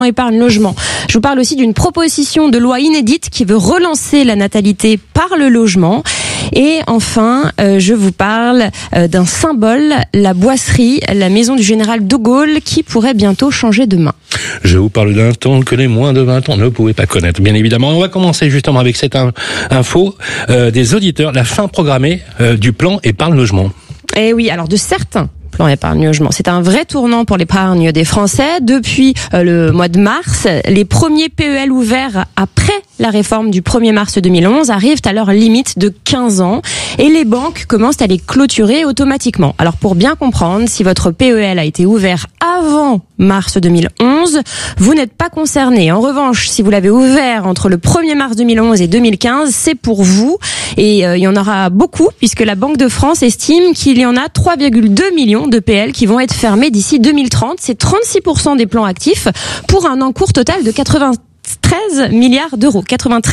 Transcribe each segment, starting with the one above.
épargne logement. Je vous parle aussi d'une proposition de loi inédite qui veut relancer la natalité par le logement. Et enfin, je vous parle d'un symbole, la boisserie, la maison du général de Gaulle, qui pourrait bientôt changer de main. Je vous parle d'un temps que les moins de 20 ans ne pouvaient pas connaître, bien évidemment. On va commencer justement avec cette info des auditeurs, la fin programmée du plan épargne logement. Eh oui, alors de certains plan épargne logement. C'est un vrai tournant pour l'épargne des Français. Depuis le mois de mars, les premiers PEL ouverts après la réforme du 1er mars 2011 arrivent à leur limite de 15 ans et les banques commencent à les clôturer automatiquement. Alors pour bien comprendre, si votre PEL a été ouvert avant mars 2011, vous n'êtes pas concerné. En revanche, si vous l'avez ouvert entre le 1er mars 2011 et 2015, c'est pour vous. Et il y en aura beaucoup puisque la Banque de France estime qu'il y en a 3,2 millions de PL qui vont être fermés d'ici 2030. C'est 36% des plans actifs pour un encours total de 93 milliards d'euros.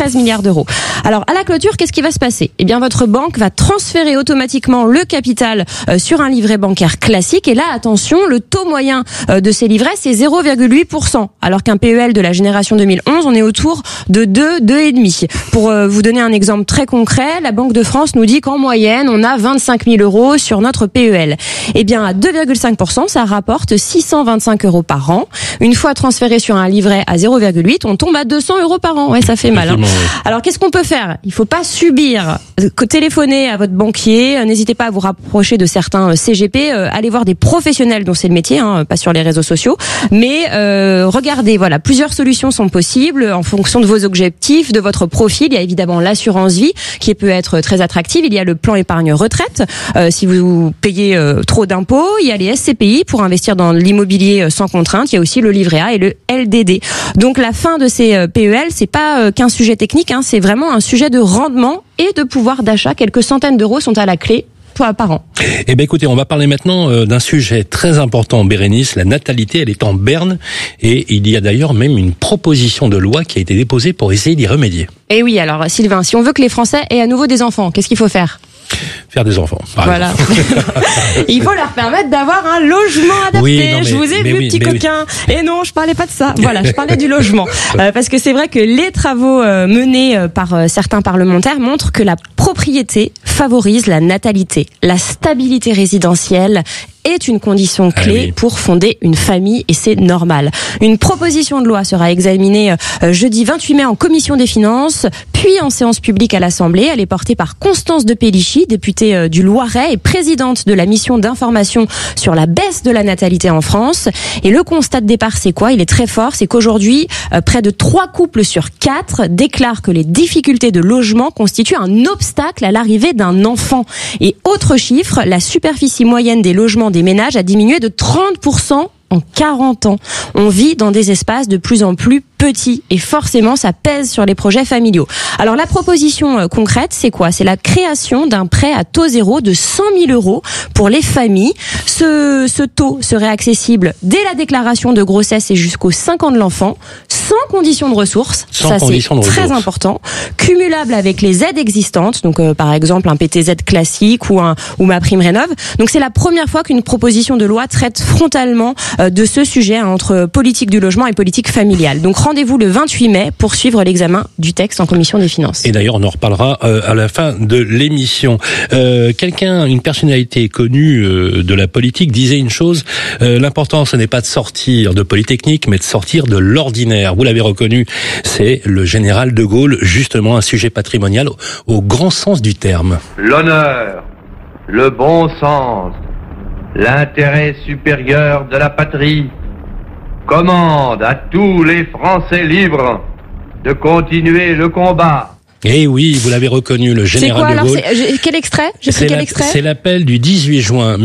Alors, à la clôture, qu'est-ce qui va se passer ? Eh bien, votre banque va transférer automatiquement le capital sur un livret bancaire classique. Et là, attention, le taux moyen de ces livrets, c'est 0,8%. Alors qu'un PEL de la génération 2011, on est autour de 2,5%. Pour vous donner un exemple très concret, la Banque de France nous dit qu'en moyenne, on a 25 000 euros sur notre PEL. Eh bien, à 2,5%, ça rapporte 625 euros par an. Une fois transféré sur un livret à 0,8, on tombe à 200 euros par an. Ouais, ça fait mal. Hein. Alors, qu'est-ce qu'on peut faire ? Il faut pas subir. Téléphoner à votre banquier. N'hésitez pas à vous rapprocher de certains CGP. Allez voir des professionnels dont c'est le métier, hein, pas sur les réseaux sociaux. Mais regardez, voilà, plusieurs solutions sont possibles en fonction de vos objectifs, de votre profil. Il y a évidemment l'assurance vie qui peut être très attractive. Il y a le plan épargne retraite si vous payez trop d'impôts. Il y a les SCPI pour investir dans l'immobilier sans contrainte. Il y a aussi le livret A et le LDD. Donc la fin de ces PEL, c'est pas qu'un sujet technique, hein, c'est vraiment un sujet de rendement et de pouvoir d'achat. Quelques centaines d'euros sont à la clé par an. Eh bien, écoutez, on va parler maintenant d'un sujet très important, Bérénice. La natalité, elle est en berne et il y a d'ailleurs même une proposition de loi qui a été déposée pour essayer d'y remédier. Et oui, alors Sylvain, si on veut que les Français aient à nouveau des enfants, qu'est-ce qu'il faut faire ? Faire des enfants. Voilà. Il faut leur permettre d'avoir un logement adapté. Oui, je vous ai vu, petit coquin. Et non, je parlais pas de ça. Voilà, je parlais du logement. Parce que c'est vrai que les travaux menés par certains parlementaires montrent que la propriété favorise la natalité. La stabilité résidentielle est une condition clé pour fonder une famille et c'est normal. Une proposition de loi sera examinée jeudi 28 mai en commission des finances, puis en séance publique à l'Assemblée. Elle est portée par Constance de Pellichy, députée du Loiret et présidente de la mission d'information sur la baisse de la natalité en France. Et le constat de départ, c'est quoi ? Il est très fort, c'est qu'aujourd'hui, près de 3 couples sur 4 déclarent que les difficultés de logement constituent un obstacle à l'arrivée d'un enfant. Et autre chiffre, la superficie moyenne des logements des ménages a diminué de 30% en 40 ans. On vit dans des espaces de plus en plus petits et forcément ça pèse sur les projets familiaux. Alors la proposition concrète, c'est quoi ? C'est la création d'un prêt à taux zéro de 100 000 euros pour les familles. Ce taux serait accessible dès la déclaration de grossesse et jusqu'aux 5 ans de l'enfant, sans condition de ressources. Ça c'est très important. Cumulable avec les aides existantes, donc par exemple un PTZ classique ou ma prime rénov'. Donc c'est la première fois qu'une proposition de loi traite frontalement de ce sujet entre politique du logement et politique familiale. Donc rendez-vous le 28 mai pour suivre l'examen du texte en commission des finances. Et d'ailleurs, on en reparlera à la fin de l'émission. Une personnalité connue de la politique disait une chose, l'important ce n'est pas de sortir de Polytechnique, mais de sortir de l'ordinaire. Vous l'avez reconnu, c'est le général de Gaulle, justement un sujet patrimonial au grand sens du terme. L'honneur, le bon sens, l'intérêt supérieur de la patrie commande à tous les Français libres de continuer le combat. Eh oui, vous l'avez reconnu, le général de Gaulle. Quel extrait ? J'ai pris quel extrait ? C'est l'appel du 18 juin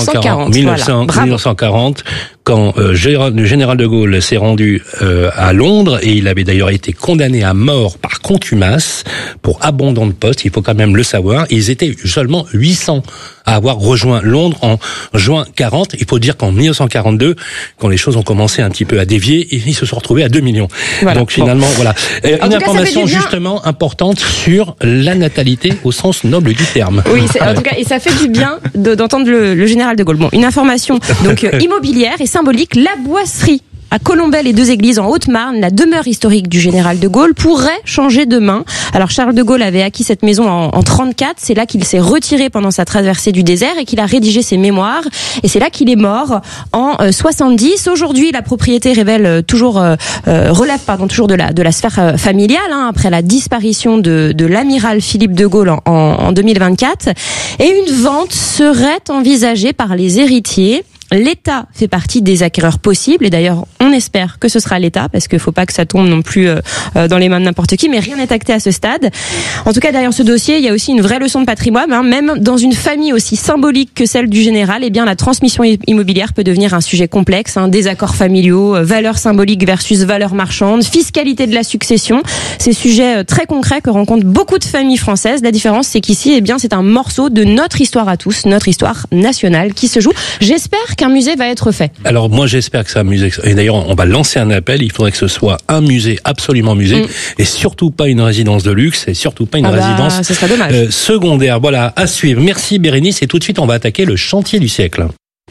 1940, quand le général de Gaulle s'est rendu à Londres, et il avait d'ailleurs été condamné à mort par contumace pour abandon de poste, il faut quand même le savoir. Ils étaient seulement 800 à avoir rejoint Londres en juin 40. Il faut dire qu'en 1942, quand les choses ont commencé un petit peu à dévier, ils se sont retrouvés à 2 millions. Voilà. Donc finalement, voilà. Une information justement importante sur la natalité au sens noble du terme. Oui, en tout cas, et ça fait du bien d'entendre le général de Gaulle. Bon, une information donc immobilière et symbolique, la boisserie À Colombey, les 2 églises en Haute-Marne, la demeure historique du général de Gaulle, pourrait changer de main. Alors Charles de Gaulle avait acquis cette maison en 34. C'est là qu'il s'est retiré pendant sa traversée du désert et qu'il a rédigé ses mémoires. Et c'est là qu'il est mort en 70. Aujourd'hui, la propriété relève toujours de la sphère familiale, après la disparition de l'amiral Philippe de Gaulle en 2024. Et une vente serait envisagée par les héritiers. L'État fait partie des acquéreurs possibles et d'ailleurs on espère que ce sera l'État parce qu'il faut pas que ça tombe non plus dans les mains de n'importe qui, mais rien n'est acté à ce stade. En tout cas derrière ce dossier il y a aussi une vraie leçon de patrimoine, même dans une famille aussi symbolique que celle du général, la transmission immobilière peut devenir un sujet complexe, désaccords familiaux, valeurs symboliques versus valeurs marchandes, fiscalité de la succession, ces sujets très concrets que rencontrent beaucoup de familles françaises. La différence c'est qu'ici c'est un morceau de notre histoire à tous, notre histoire nationale qui se joue. J'espère qu'un musée va être fait. Alors moi j'espère que c'est un musée, et d'ailleurs on va lancer un appel, il faudrait que ce soit un musée, absolument musée, et surtout pas une résidence de luxe, et surtout pas une résidence ce serait dommage. Secondaire. Voilà, à suivre. Merci Bérénice, et tout de suite on va attaquer le chantier du siècle.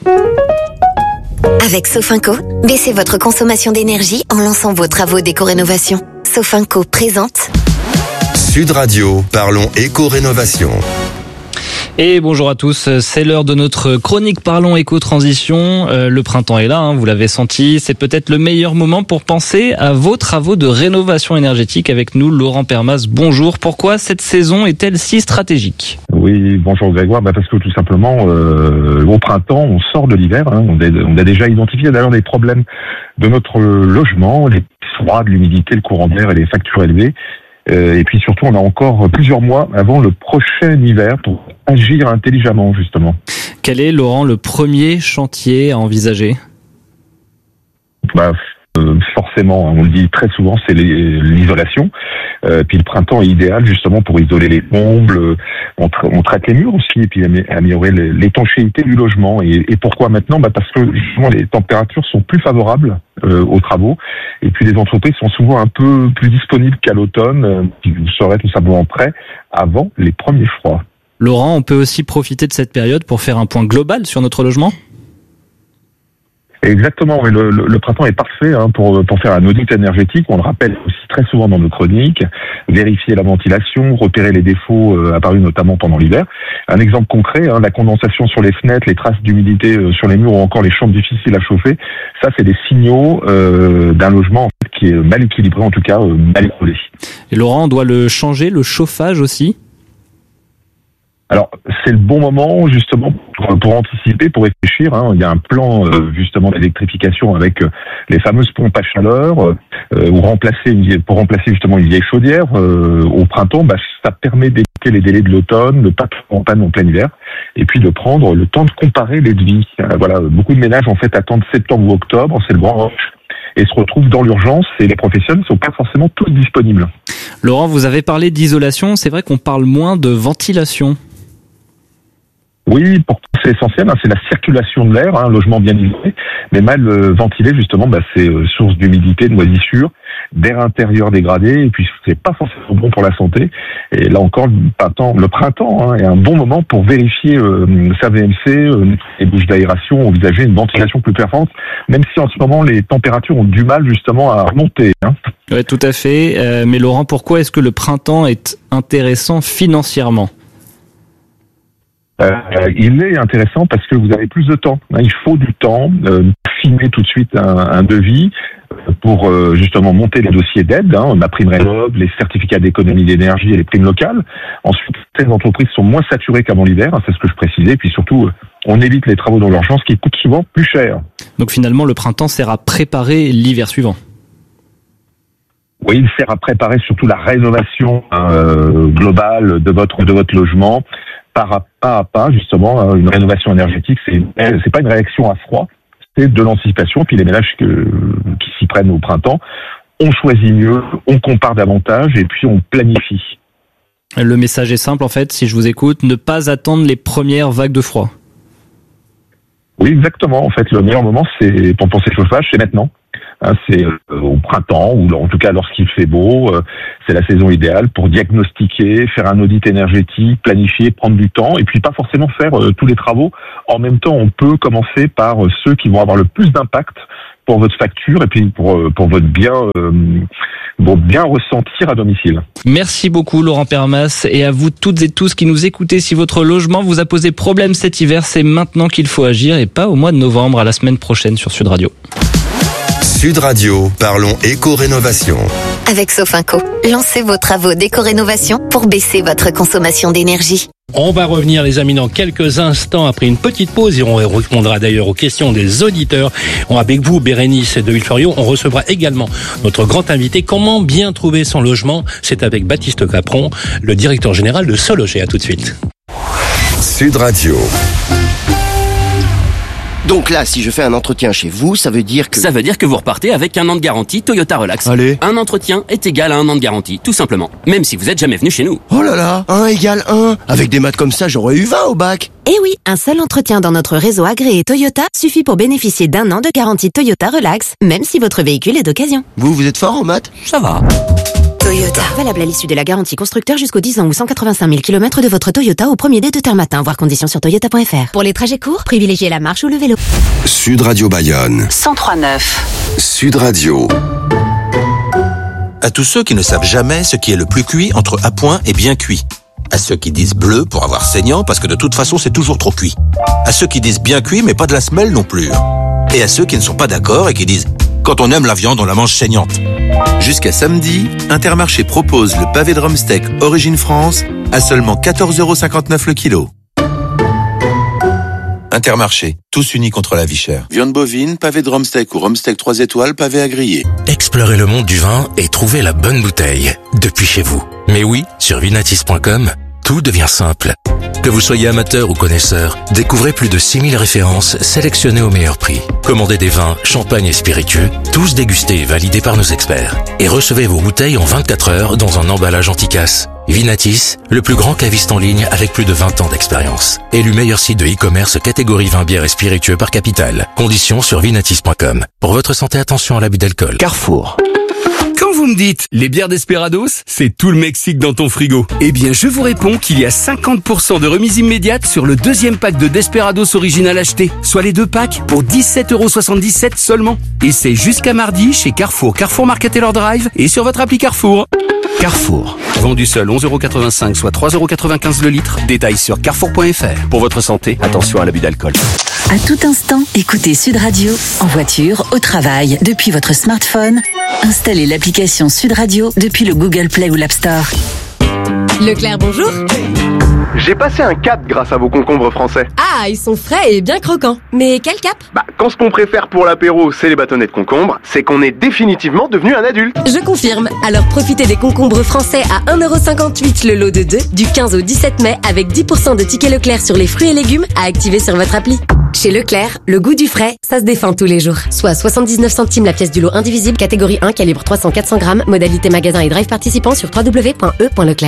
Avec Sofinco, baissez votre consommation d'énergie en lançant vos travaux d'éco-rénovation. Sofinco présente Sud Radio, parlons éco-rénovation. Et bonjour à tous, c'est l'heure de notre chronique Parlons Éco-Transition. Le printemps est là, vous l'avez senti, c'est peut-être le meilleur moment pour penser à vos travaux de rénovation énergétique. Avec nous, Laurent Permas, bonjour. Pourquoi cette saison est-elle si stratégique ? Oui, bonjour Grégoire, parce que tout simplement, au printemps, on sort de l'hiver, on a déjà identifié d'ailleurs les problèmes de notre logement, les froids, de l'humidité, le courant d'air et les factures élevées. Et puis surtout, on a encore plusieurs mois avant le prochain hiver pour agir intelligemment, justement. Quel est, Laurent, le premier chantier à envisager ? Forcément, on le dit très souvent, c'est l'isolation. Puis le printemps est idéal justement pour isoler les combles. On traite les murs aussi et puis améliorer l'étanchéité du logement. Et pourquoi maintenant ? Parce que justement les températures sont plus favorables aux travaux. Et puis les entreprises sont souvent un peu plus disponibles qu'à l'automne. Vous serez tout simplement prêts avant les premiers froids. Laurent, on peut aussi profiter de cette période pour faire un point global sur notre logement ? Exactement, oui, le printemps est parfait pour faire un audit énergétique. On le rappelle aussi très souvent dans nos chroniques, vérifier la ventilation, repérer les défauts apparus notamment pendant l'hiver. Un exemple concret, la condensation sur les fenêtres, les traces d'humidité sur les murs ou encore les chambres difficiles à chauffer, ça c'est des signaux d'un logement en fait, qui est mal équilibré, en tout cas mal isolé. Et Laurent, on doit le changer, le chauffage aussi ? Alors, c'est le bon moment justement pour anticiper, pour réfléchir. Il y a un plan justement d'électrification avec les fameuses pompes à chaleur ou pour remplacer justement une vieille chaudière au printemps. Ça permet d'éviter les délais de l'automne, de pas tomber en panne en plein hiver, et puis de prendre le temps de comparer les devis. Voilà, beaucoup de ménages en fait attendent septembre ou octobre, c'est le grand rush, et se retrouvent dans l'urgence et les professionnels ne sont pas forcément tous disponibles. Laurent, vous avez parlé d'isolation, c'est vrai qu'on parle moins de ventilation. Oui, c'est essentiel, c'est la circulation de l'air, un logement bien isolé, mais mal ventilé justement, c'est source d'humidité, de moisissure, d'air intérieur dégradé, et puis c'est pas forcément bon pour la santé. Et là encore, le printemps est un bon moment pour vérifier sa VMC, les bouches d'aération, envisager une ventilation plus performante, même si en ce moment les températures ont du mal justement à remonter. Oui, tout à fait. Mais Laurent, pourquoi est-ce que le printemps est intéressant financièrement ? Il est intéressant parce que vous avez plus de temps. Il faut du temps, filmer tout de suite un devis pour justement monter les dossiers d'aide, la prime rénov, les certificats d'économie d'énergie et les primes locales. Ensuite, ces entreprises sont moins saturées qu'avant l'hiver, c'est ce que je précisais. Puis surtout, on évite les travaux dans l'urgence qui coûtent souvent plus cher. Donc finalement, le printemps sert à préparer l'hiver suivant. Oui, il sert à préparer surtout la rénovation globale de votre logement. Pas à pas, justement, une rénovation énergétique, c'est pas une réaction à froid, c'est de l'anticipation. Puis les ménages qui s'y prennent au printemps, on choisit mieux, on compare davantage et puis on planifie. Le message est simple en fait, si je vous écoute, ne pas attendre les premières vagues de froid. Oui, exactement. En fait, le meilleur moment, c'est pour penser chauffage, c'est maintenant. C'est au printemps ou en tout cas lorsqu'il fait beau, c'est la saison idéale pour diagnostiquer, faire un audit énergétique, planifier, prendre du temps et puis pas forcément faire tous les travaux. En même temps, on peut commencer par ceux qui vont avoir le plus d'impact pour votre facture et puis pour votre bien ressentir à domicile. Merci beaucoup Laurent Permas, et à vous toutes et tous qui nous écoutez, si votre logement vous a posé problème cet hiver, c'est maintenant qu'il faut agir et pas au mois de novembre. À la semaine prochaine sur Sud Radio. Sud Radio, parlons éco-rénovation. Avec Sofinco, lancez vos travaux d'éco-rénovation pour baisser votre consommation d'énergie. On va revenir, les amis, dans quelques instants après une petite pause et on répondra d'ailleurs aux questions des auditeurs. Avec vous, Bérénice de Villefloriot, on recevra également notre grand invité. Comment bien trouver son logement? C'est avec Baptiste Capron, le directeur général de Sologer. À tout de suite. Sud Radio. Donc là, si je fais un entretien chez vous, ça veut dire que vous repartez avec 1 an de garantie Toyota Relax. Allez. Un entretien est égal à 1 an de garantie, tout simplement. Même si vous êtes jamais venu chez nous. Oh là là, 1 égale 1. Avec des maths comme ça, j'aurais eu 20 au bac. Eh oui, un seul entretien dans notre réseau agréé Toyota suffit pour bénéficier d'1 an de garantie Toyota Relax, même si votre véhicule est d'occasion. Vous êtes fort en maths? Ça va. Toyota. Valable à l'issue de la garantie constructeur jusqu'aux 10 ans ou 185 000 km de votre Toyota au premier dès 2 heures matin. Voir conditions sur toyota.fr. Pour les trajets courts, privilégiez la marche ou le vélo. Sud Radio Bayonne. 103.9. Sud Radio. À tous ceux qui ne savent jamais ce qui est le plus cuit entre à point et bien cuit. À ceux qui disent bleu pour avoir saignant parce que de toute façon c'est toujours trop cuit. À ceux qui disent bien cuit mais pas de la semelle non plus. Et à ceux qui ne sont pas d'accord et qui disent quand on aime la viande on la mange saignante. Jusqu'à samedi, Intermarché propose le pavé de Rumsteak Origine France à seulement 14,59 € le kilo. Intermarché, tous unis contre la vie chère. Viande bovine, pavé de Rumsteak ou Rumsteak 3 étoiles, pavé à griller. Explorez le monde du vin et trouvez la bonne bouteille depuis chez vous. Mais oui, sur vinatis.com, tout devient simple. Que vous soyez amateur ou connaisseur, découvrez plus de 6000 références sélectionnées au meilleur prix. Commandez des vins, champagnes et spiritueux, tous dégustés et validés par nos experts. Et recevez vos bouteilles en 24 heures dans un emballage anti-casse. Vinatis, le plus grand caviste en ligne avec plus de 20 ans d'expérience. Élu meilleur site de e-commerce catégorie vin, bière et spiritueux par capitale. Conditions sur vinatis.com. Pour votre santé, attention à l'abus d'alcool. Carrefour. Quand vous me dites les bières Desperados, c'est tout le Mexique dans ton frigo. Eh bien, je vous réponds qu'il y a 50% de remise immédiate sur le 2e pack de Desperados original acheté, soit les 2 packs pour 17,77 € seulement. Et c'est jusqu'à mardi chez Carrefour, Carrefour Market Taylor Drive et sur votre appli Carrefour. Carrefour. Vendu seul 11,85 €, soit 3,95 € le litre. Détails sur carrefour.fr. Pour votre santé, attention à l'abus d'alcool. À tout instant, écoutez Sud Radio, en voiture, au travail, depuis votre smartphone. Installez l'application Sud Radio depuis le Google Play ou l'App Store. Leclerc, bonjour. J'ai passé un cap grâce à vos concombres français. Ah, ils sont frais et bien croquants. Mais quel cap? Quand ce qu'on préfère pour l'apéro, c'est les bâtonnets de concombre, c'est qu'on est définitivement devenu un adulte. Je confirme. Alors profitez des concombres français à 1,58 € le lot de 2, du 15 au 17 mai, avec 10% de tickets Leclerc sur les fruits et légumes à activer sur votre appli. Chez Leclerc, le goût du frais, ça se défend tous les jours. Soit 79 centimes la pièce du lot indivisible, catégorie 1, calibre 300-400 grammes, modalité magasin et drive participant sur www.e.leclerc.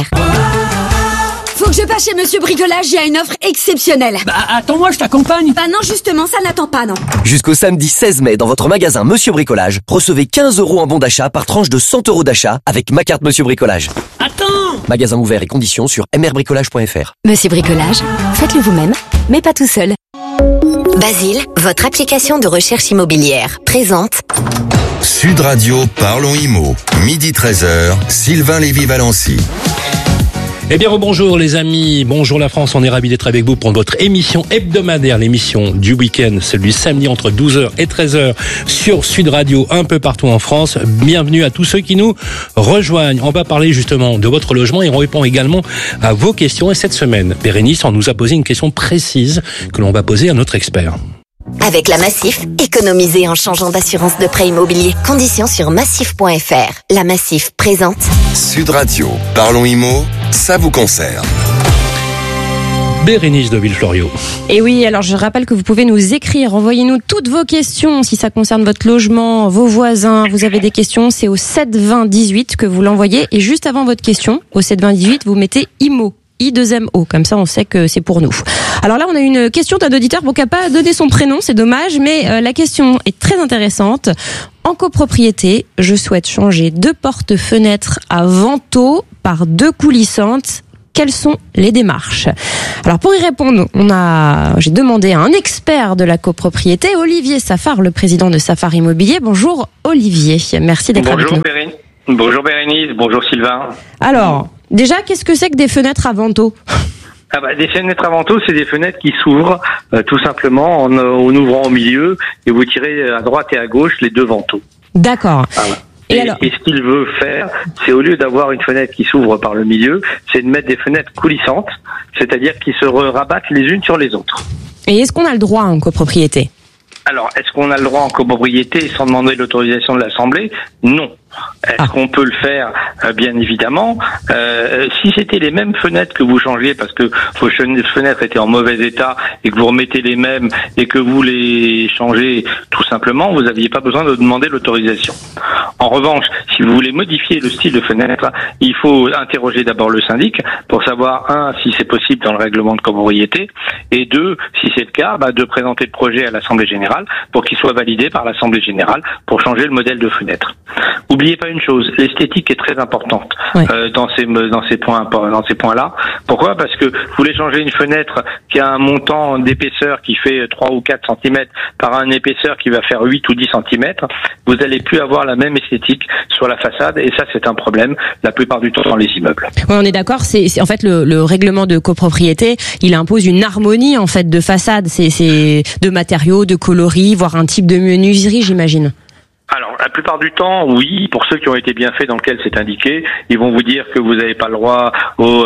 Faut que je passe chez Monsieur Bricolage, il y a une offre exceptionnelle. Attends-moi, je t'accompagne. Non, justement, ça n'attend pas, non. Jusqu'au samedi 16 mai, dans votre magasin Monsieur Bricolage, recevez 15 € en bon d'achat par tranche de 100 € d'achat avec ma carte Monsieur Bricolage. Attends! Magasin ouvert et conditions sur mrbricolage.fr. Monsieur Bricolage, faites-le vous-même, mais pas tout seul. Basile, votre application de recherche immobilière, présente Sud Radio, parlons IMO. Midi 13h, Sylvain Lévy-Valency. Eh bien, bonjour les amis, bonjour la France, on est ravis d'être avec vous pour votre émission hebdomadaire, l'émission du week-end, celui samedi entre 12h et 13h sur Sud Radio, un peu partout en France. Bienvenue à tous ceux qui nous rejoignent. On va parler justement de votre logement et on répond également à vos questions. Et cette semaine, Bérénice, on nous a posé une question précise que l'on va poser à notre expert. Avec la Massif, économisez en changeant d'assurance de prêt immobilier. Conditions sur massif.fr. La Massif présente Sud Radio, parlons IMO, ça vous concerne. Bérénice de Villefloriot. Et oui, alors je rappelle que vous pouvez nous écrire, envoyez-nous toutes vos questions si ça concerne votre logement, vos voisins, vous avez des questions, c'est au 7 20 18 que vous l'envoyez et juste avant votre question, au 7 20 18, vous mettez IMO. I2MO, comme ça on sait que c'est pour nous. Alors là on a une question d'un auditeur qui n'a pas donné son prénom, c'est dommage, mais la question est très intéressante. En copropriété, je souhaite changer 2 portes-fenêtres à vantaux par 2 coulissantes. Quelles sont les démarches? Alors pour y répondre, j'ai demandé à un expert de la copropriété, Olivier Safar, le président de Safar Immobilier. Bonjour Olivier, merci d'être avec nous. Bonjour Bérénice, bonjour Sylvain. Alors, déjà, qu'est-ce que c'est que des fenêtres à vantaux? Des fenêtres à vantaux, c'est des fenêtres qui s'ouvrent tout simplement en ouvrant au milieu et vous tirez à droite et à gauche les deux vantaux. D'accord. Voilà. Et ce qu'il veut faire, c'est au lieu d'avoir une fenêtre qui s'ouvre par le milieu, c'est de mettre des fenêtres coulissantes, c'est-à-dire qui se rabattent les unes sur les autres. Et est-ce qu'on a le droit en copropriété? Alors, est-ce qu'on a le droit en copropriété sans demander l'autorisation de l'Assemblée? Non. Est-ce qu'on peut le faire? Bien évidemment. Si c'était les mêmes fenêtres que vous changiez parce que vos fenêtres étaient en mauvais état et que vous remettez les mêmes et que vous les changez tout simplement, vous n'aviez pas besoin de demander l'autorisation. En revanche, si vous voulez modifier le style de fenêtre, il faut interroger d'abord le syndic pour savoir, un, si c'est possible dans le règlement de copropriété, et deux, si c'est le cas, de présenter le projet à l'Assemblée Générale pour qu'il soit validé par l'Assemblée Générale pour changer le modèle de fenêtre. N'oubliez pas une chose, l'esthétique est très importante dans ces points-là. Pourquoi? Parce que vous voulez changer une fenêtre qui a un montant d'épaisseur qui fait 3 ou 4 cm par un épaisseur qui va faire 8 ou 10 cm, vous n'allez plus avoir la même esthétique sur la façade et ça c'est un problème la plupart du temps dans les immeubles. Oui, on est d'accord, c'est en fait le règlement de copropriété, il impose une harmonie en fait de façade, c'est de matériaux, de coloris, voire un type de menuiserie, j'imagine. Alors, la plupart du temps, oui, pour ceux qui ont été bien faits dans lequel c'est indiqué, ils vont vous dire que vous n'avez pas le droit aux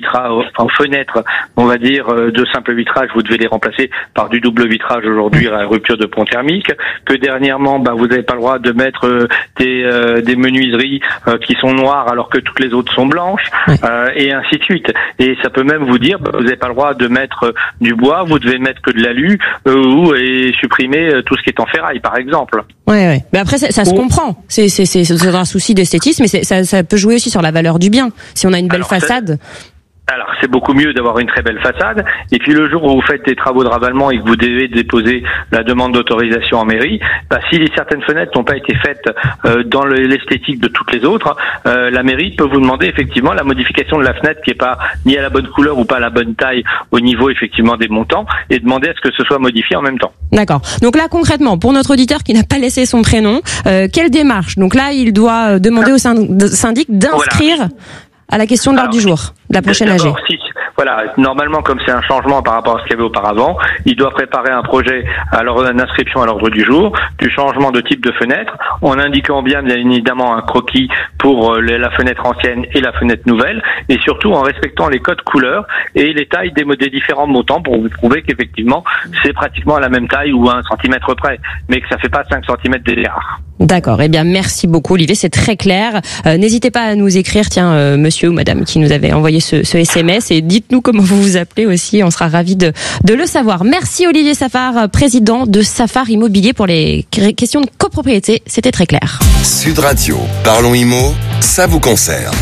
fenêtres, on va dire, de simple vitrage, vous devez les remplacer par du double vitrage aujourd'hui à rupture de pont thermique, que dernièrement, vous n'avez pas le droit de mettre des menuiseries qui sont noires alors que toutes les autres sont blanches, et ainsi de suite. Et ça peut même vous dire, vous n'avez pas le droit de mettre du bois, vous devez mettre que de l'alu, et supprimer tout ce qui est en ferraille, par exemple. Ouais. Mais après, ça se comprend. C'est un souci d'esthétisme, mais ça peut jouer aussi sur la valeur du bien. Si on a une belle façade. Alors, c'est beaucoup mieux d'avoir une très belle façade. Et puis, le jour où vous faites des travaux de ravalement et que vous devez déposer la demande d'autorisation en mairie, si certaines fenêtres n'ont pas été faites dans l'esthétique de toutes les autres, la mairie peut vous demander effectivement la modification de la fenêtre qui est pas ni à la bonne couleur ou pas à la bonne taille au niveau effectivement des montants et demander à ce que ce soit modifié en même temps. D'accord. Donc là, concrètement, pour notre auditeur qui n'a pas laissé son prénom, quelle démarche? Donc là, il doit demander au syndic d'inscrire à la question de l'ordre du jour, de la prochaine AG. Voilà, normalement, comme c'est un changement par rapport à ce qu'il y avait auparavant, il doit préparer un projet d'inscription à l'ordre du jour, du changement de type de fenêtre, en indiquant bien évidemment un croquis pour la fenêtre ancienne et la fenêtre nouvelle, et surtout en respectant les codes couleurs et les tailles des différents montants pour vous prouver qu'effectivement, c'est pratiquement à la même taille ou à 1 centimètre près, mais que ça fait pas 5 centimètres d'écart. D'accord. Eh bien, merci beaucoup, Olivier. C'est très clair. N'hésitez pas à nous écrire, monsieur ou madame qui nous avait envoyé ce SMS, et dites-nous comment vous vous appelez aussi. On sera ravis de le savoir. Merci, Olivier Safar, président de Safar Immobilier, pour les questions de copropriété. C'était très clair. Sud Radio, parlons IMO, ça vous concerne.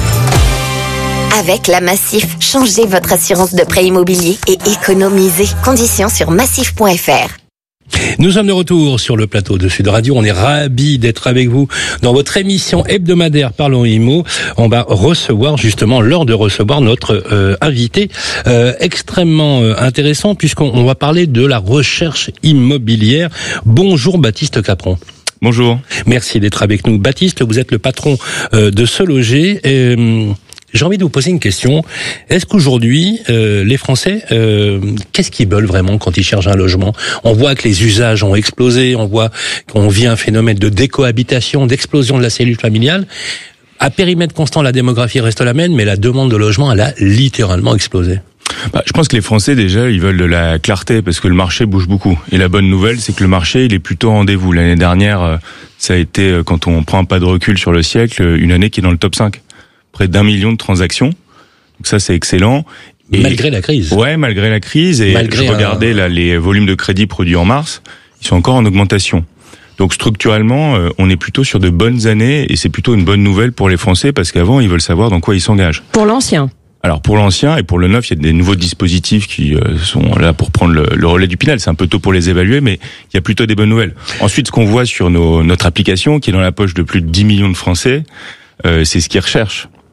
Avec la Massif, changez votre assurance de prêt immobilier et économisez. Conditions sur massif.fr. Nous sommes de retour sur le plateau de Sud Radio. On est ravis d'être avec vous dans votre émission hebdomadaire Parlons IMO. On va recevoir l'heure de recevoir notre invité extrêmement intéressant, puisqu'on va parler de la recherche immobilière. Bonjour Baptiste Capron. Bonjour. Merci d'être avec nous. Baptiste, vous êtes le patron de Se Loger. J'ai envie de vous poser une question. Est-ce qu'aujourd'hui, les Français, qu'est-ce qu'ils veulent vraiment quand ils cherchent un logement? On voit que les usages ont explosé, on voit qu'on vit un phénomène de décohabitation, d'explosion de la cellule familiale. À périmètre constant, la démographie reste la même, mais la demande de logement, elle a littéralement explosé. Je pense que les Français, déjà, ils veulent de la clarté parce que le marché bouge beaucoup. Et la bonne nouvelle, c'est que le marché, il est plutôt au rendez-vous. L'année dernière, ça a été, quand on prend un pas de recul sur le siècle, une année qui est dans le top 5. Près d'1 million de transactions. Donc ça, c'est excellent. Et malgré la crise. Ouais, malgré la crise. Et je regardais là les volumes de crédit produits en mars, ils sont encore en augmentation. Donc structurellement, on est plutôt sur de bonnes années et c'est plutôt une bonne nouvelle pour les Français parce qu'avant, ils veulent savoir dans quoi ils s'engagent. Pour l'ancien. Alors pour l'ancien et pour le neuf, il y a des nouveaux dispositifs qui sont là pour prendre le relais du Pinel. C'est un peu tôt pour les évaluer, mais il y a plutôt des bonnes nouvelles. Ensuite, ce qu'on voit sur notre application, qui est dans la poche de plus de 10 millions de Français, c'est ce qu'ils recherchent.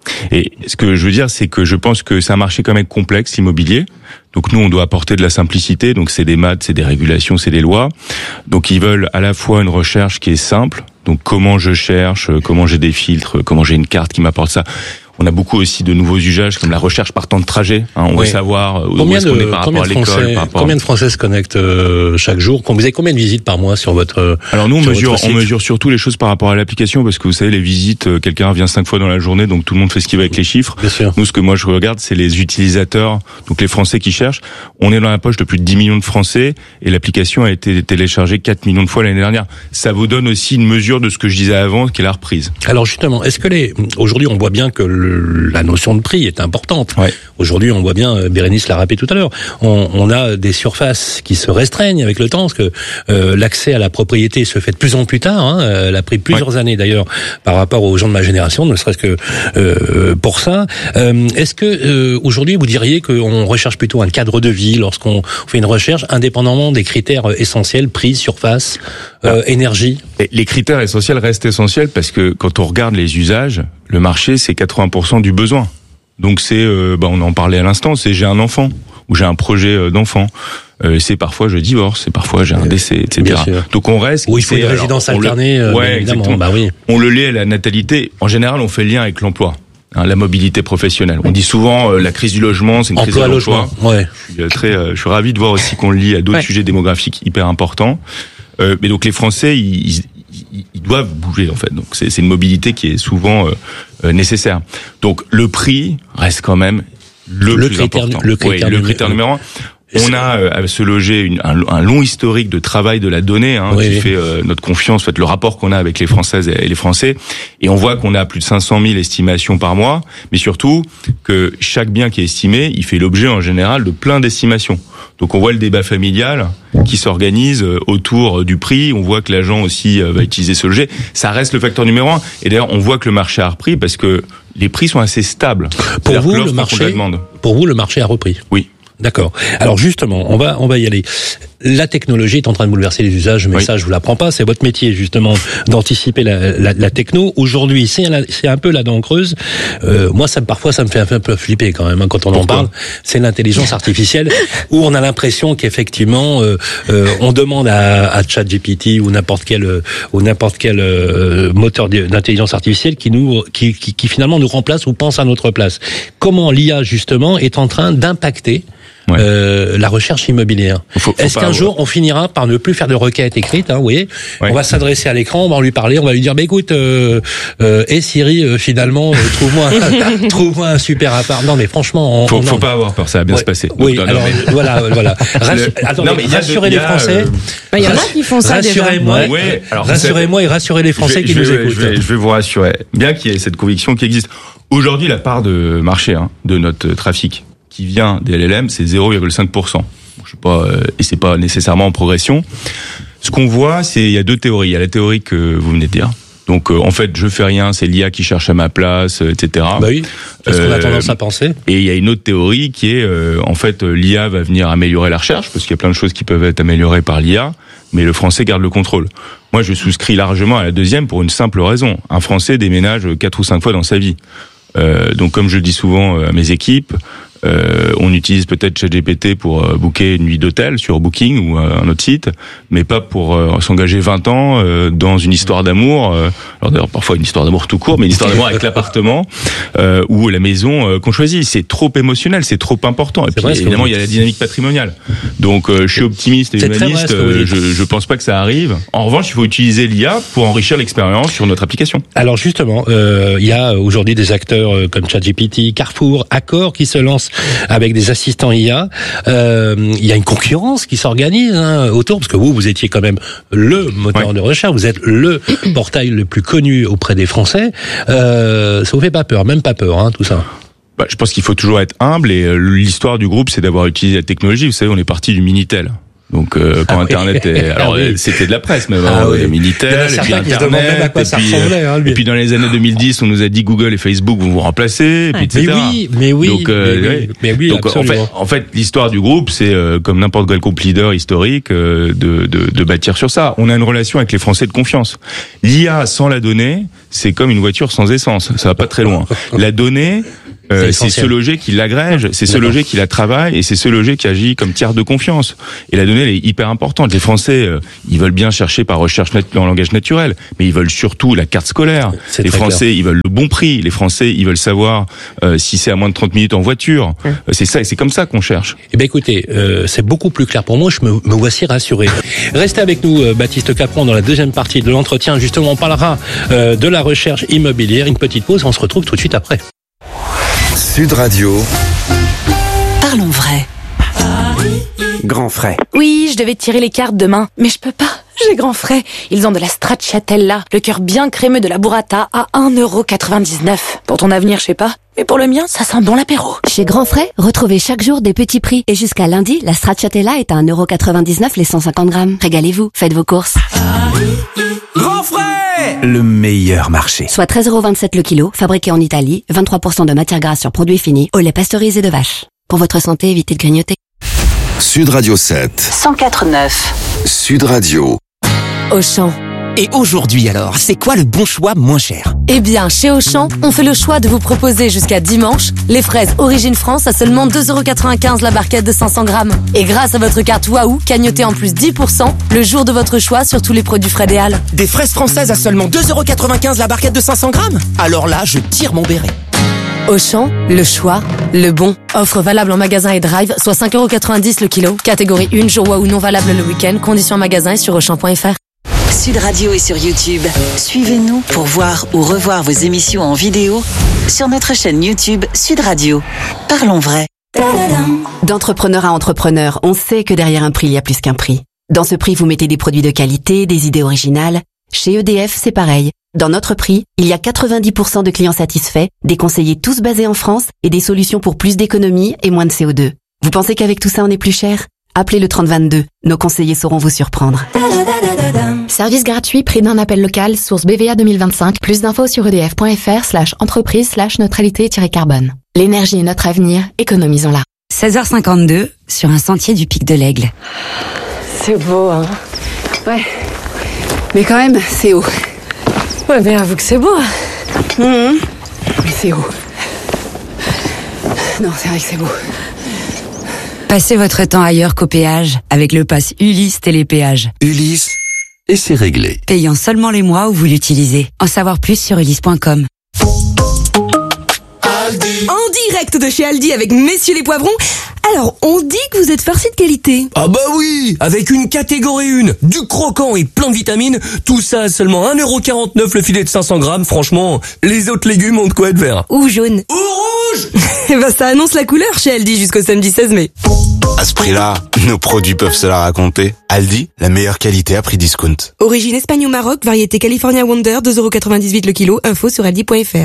Et ce que je veux dire, c'est que je pense que c'est un marché quand même complexe, l'immobilier. Donc nous, on doit apporter de la simplicité. Donc c'est des maths, c'est des régulations, c'est des lois. Donc ils veulent à la fois une recherche qui est simple. Donc comment je cherche, comment j'ai des filtres, comment j'ai une carte qui m'apporte ça. On a beaucoup aussi de nouveaux usages comme la recherche par temps de trajet. On veut savoir où est-ce qu'on est par rapport à l'école. Combien de Français se connectent chaque jour? Vous avez combien de visites par mois sur votre Alors nous, on mesure surtout les choses par rapport à l'application parce que vous savez, les visites, quelqu'un vient 5 fois dans la journée, donc tout le monde fait ce qu'il veut avec les chiffres. Bien sûr. Nous, ce que moi je regarde, c'est les utilisateurs, donc les Français qui cherchent. On est dans la poche de plus de 10 millions de Français et l'application a été téléchargée 4 millions de fois l'année dernière. Ça vous donne aussi une mesure de ce que je disais avant, qui est la reprise. Alors justement, est-ce que aujourd'hui, on voit bien que la notion de prix est importante. Ouais. Aujourd'hui, on voit bien, Bérénice l'a rappelé tout à l'heure, on a des surfaces qui se restreignent avec le temps, parce que l'accès à la propriété se fait de plus en plus tard. Elle a pris plusieurs années d'ailleurs par rapport aux gens de ma génération, ne serait-ce que pour ça. Est-ce que aujourd'hui, vous diriez qu'on recherche plutôt un cadre de vie lorsqu'on fait une recherche, indépendamment des critères essentiels, prix, surface, énergie? Les critères essentiels restent essentiels parce que quand on regarde les usages, le marché, c'est 80% du besoin. Donc c'est, on en parlait à l'instant, c'est j'ai un enfant ou j'ai un projet d'enfant. C'est parfois je divorce, c'est parfois j'ai un décès, etc. Donc on reste. Ou il faut une résidence alternée, évidemment. Bah oui. On le lie à la natalité. En général, on fait le lien avec l'emploi. La mobilité professionnelle. On dit souvent la crise du logement, c'est une crise de l'emploi. Ouais. Je suis ravi de voir aussi qu'on le lie à d'autres sujets démographiques hyper importants. Mais donc les Français, ils doivent bouger en fait. Donc c'est une mobilité qui est souvent nécessaire. Donc le prix reste quand même le plus critère, important. Le critère numéro 1. On a à se loger un long historique de travail de la donnée qui fait notre confiance, en fait, le rapport qu'on a avec les Françaises et les Français. Et on voit qu'on a plus de 500 000 estimations par mois, mais surtout que chaque bien qui est estimé, il fait l'objet en général de plein d'estimations. Donc on voit le débat familial qui s'organise autour du prix. On voit que l'agent aussi va utiliser ce levier. Ça reste le facteur numéro 1. Et d'ailleurs, on voit que le marché a repris parce que les prix sont assez stables. Pour vous, le marché a repris? Oui. D'accord. Alors justement, on va y aller. La technologie est en train de bouleverser les usages, mais ça je vous l'apprends pas, c'est votre métier justement d'anticiper la techno. Aujourd'hui, c'est un peu la dent creuse. Moi parfois ça me fait un peu flipper quand même quand on en parle. C'est l'intelligence artificielle où on a l'impression qu'effectivement on demande à ChatGPT ou n'importe quel moteur d'intelligence artificielle qui finalement nous remplace ou pense à notre place. Comment l'IA justement est en train d'impacter la recherche immobilière. Est-ce qu'un jour on finira par ne plus faire de requêtes écrites, vous voyez, on va s'adresser à l'écran, on va lui parler, on va lui dire écoute, Siri, finalement, trouve-moi un super appart. Non mais franchement, faut pas avoir peur, ça va bien se passer. Oui, donc, alors voilà. Rassurez les Français. Il y en a qui font ça déjà. Rassurez-moi et rassurez les Français qui nous écoutent. Je vais vous rassurer, bien qu'il y ait cette conviction qui existe. Aujourd'hui, la part de marché de notre trafic qui vient des LLM, c'est 0,5%. Je sais pas, et c'est pas nécessairement en progression. Ce qu'on voit, il y a deux théories. Il y a la théorie que vous venez de dire. Donc, en fait, je fais rien, c'est l'IA qui cherche à ma place, etc. Bah oui, c'est ce qu'on a tendance à penser. Et il y a une autre théorie qui est, en fait, l'IA va venir améliorer la recherche, parce qu'il y a plein de choses qui peuvent être améliorées par l'IA, mais le Français garde le contrôle. Moi, je souscris largement à la deuxième pour une simple raison. Un Français déménage 4 ou 5 fois dans sa vie. Donc, comme je le dis souvent à mes équipes, on utilise peut-être ChatGPT pour booker une nuit d'hôtel sur Booking ou un autre site, mais pas pour s'engager 20 ans dans une histoire d'amour. Alors d'ailleurs parfois une histoire d'amour tout court, mais une histoire d'amour avec l'appartement ou la maison qu'on choisit. C'est trop émotionnel, c'est trop important. Et puis évidemment il y a la dynamique patrimoniale. Donc je suis optimiste et humaniste. Je pense pas que ça arrive. En revanche, il faut utiliser l'IA pour enrichir l'expérience sur notre application. Alors justement, il y a aujourd'hui des acteurs comme ChatGPT, Carrefour, Accor qui se lancent avec des assistants IA. Il y a une concurrence qui s'organise autour, parce que vous étiez quand même le moteur de recherche, vous êtes le portail le plus connu auprès des Français. Ça vous fait pas peur, même pas peur, tout ça? Je pense qu'il faut toujours être humble, et l'histoire du groupe, c'est d'avoir utilisé la technologie. Vous savez, on est parti du Minitel. Donc quand Internet c'était de la presse, mais Minitel, et puis Internet, et puis dans les années 2010, on nous a dit Google et Facebook vont vous remplacer, et puis etc. Mais oui. Donc en fait, l'histoire du groupe, c'est comme n'importe quel groupe leader historique, de bâtir sur ça. On a une relation avec les Français de confiance. L'IA sans la donnée, c'est comme une voiture sans essence, ça va pas très loin. La donnée, c'est ce loger qui l'agrège, c'est ce loger qui la travaille et c'est ce loger qui agit comme tiers de confiance. Et la donnée, elle est hyper importante. Les Français, ils veulent bien chercher par recherche en langage naturel, mais ils veulent surtout la carte scolaire. Les Français, ils veulent le bon prix. Les Français, ils veulent savoir si c'est à moins de 30 minutes en voiture. C'est ça, et c'est comme ça qu'on cherche. Eh ben écoutez, c'est beaucoup plus clair pour moi. Je me voici rassuré. Restez avec nous, Baptiste Capron, dans la deuxième partie de l'entretien. Justement, on parlera de la recherche immobilière. Une petite pause, on se retrouve tout de suite après. Sud Radio. Parlons vrai. Grand frais. Oui, je devais tirer les cartes demain, mais je peux pas. J'ai Grand Frais. Ils ont de la stracciatella, le cœur bien crémeux de la burrata à 1,99€. Pour ton avenir, je sais pas. Mais pour le mien, ça sent bon l'apéro. Chez Grand Frais, retrouvez chaque jour des petits prix. Et jusqu'à lundi, la stracciatella est à 1,99€ les 150 grammes. Régalez-vous, faites vos courses. Grand frais, le meilleur marché. Soit 13,27€ le kilo, fabriqué en Italie, 23% de matière grasse sur produits finis, au lait pasteurisé de vache. Pour votre santé, évitez de grignoter. Sud Radio 7. 104.9. Sud Radio. Auchan. Et aujourd'hui alors, c'est quoi le bon choix moins cher? Eh bien, chez Auchan, on fait le choix de vous proposer jusqu'à dimanche les fraises Origine France à seulement 2,95€ la barquette de 500 grammes. Et grâce à votre carte Waouh, cagnotez en plus 10% le jour de votre choix sur tous les produits frais des Halles. Des fraises françaises à seulement 2,95€ la barquette de 500 grammes? Alors là, je tire mon béret. Auchan, le choix, le bon. Offre valable en magasin et drive, soit 5,90€ le kilo. Catégorie 1, jour Waouh non valable le week-end. Conditions en magasin et sur Auchan.fr. Sud Radio est sur YouTube. Suivez-nous pour voir ou revoir vos émissions en vidéo sur notre chaîne YouTube Sud Radio. Parlons vrai. D'entrepreneur à entrepreneur, on sait que derrière un prix, il y a plus qu'un prix. Dans ce prix, vous mettez des produits de qualité, des idées originales. Chez EDF, c'est pareil. Dans notre prix, il y a 90% de clients satisfaits, des conseillers tous basés en France et des solutions pour plus d'économie et moins de CO2. Vous pensez qu'avec tout ça, on est plus cher? Appelez le 3022. Nos conseillers sauront vous surprendre. Service gratuit, prix d'un appel local, source BVA 2025. Plus d'infos sur edf.fr/entreprise/neutralité-carbone. L'énergie est notre avenir, économisons-la. 16h52 sur un sentier du Pic de l'Aigle. C'est beau, hein? Ouais. Mais quand même, c'est haut. Ouais, mais avoue que c'est beau. Mais c'est haut. Non, c'est vrai que c'est beau. Passez votre temps ailleurs qu'au péage avec le pass Ulysse Télépéage. Ulysse, et c'est réglé. Payant seulement les mois où vous l'utilisez. En savoir plus sur ulysse.com. En direct de chez Aldi avec Messieurs les Poivrons. Alors, on dit que vous êtes farcis de qualité. Ah bah oui, avec une catégorie 1, du croquant et plein de vitamines, tout ça à seulement 1,49€ le filet de 500 grammes. Franchement, les autres légumes ont de quoi être verts. Ou jaune. Ou rouge. Eh ben ça annonce la couleur chez Aldi jusqu'au samedi 16 mai. À ce prix-là, nos produits peuvent se la raconter. Aldi, la meilleure qualité à prix discount. Origine Espagne ou Maroc, variété California Wonder, 2,98€ le kilo, info sur aldi.fr.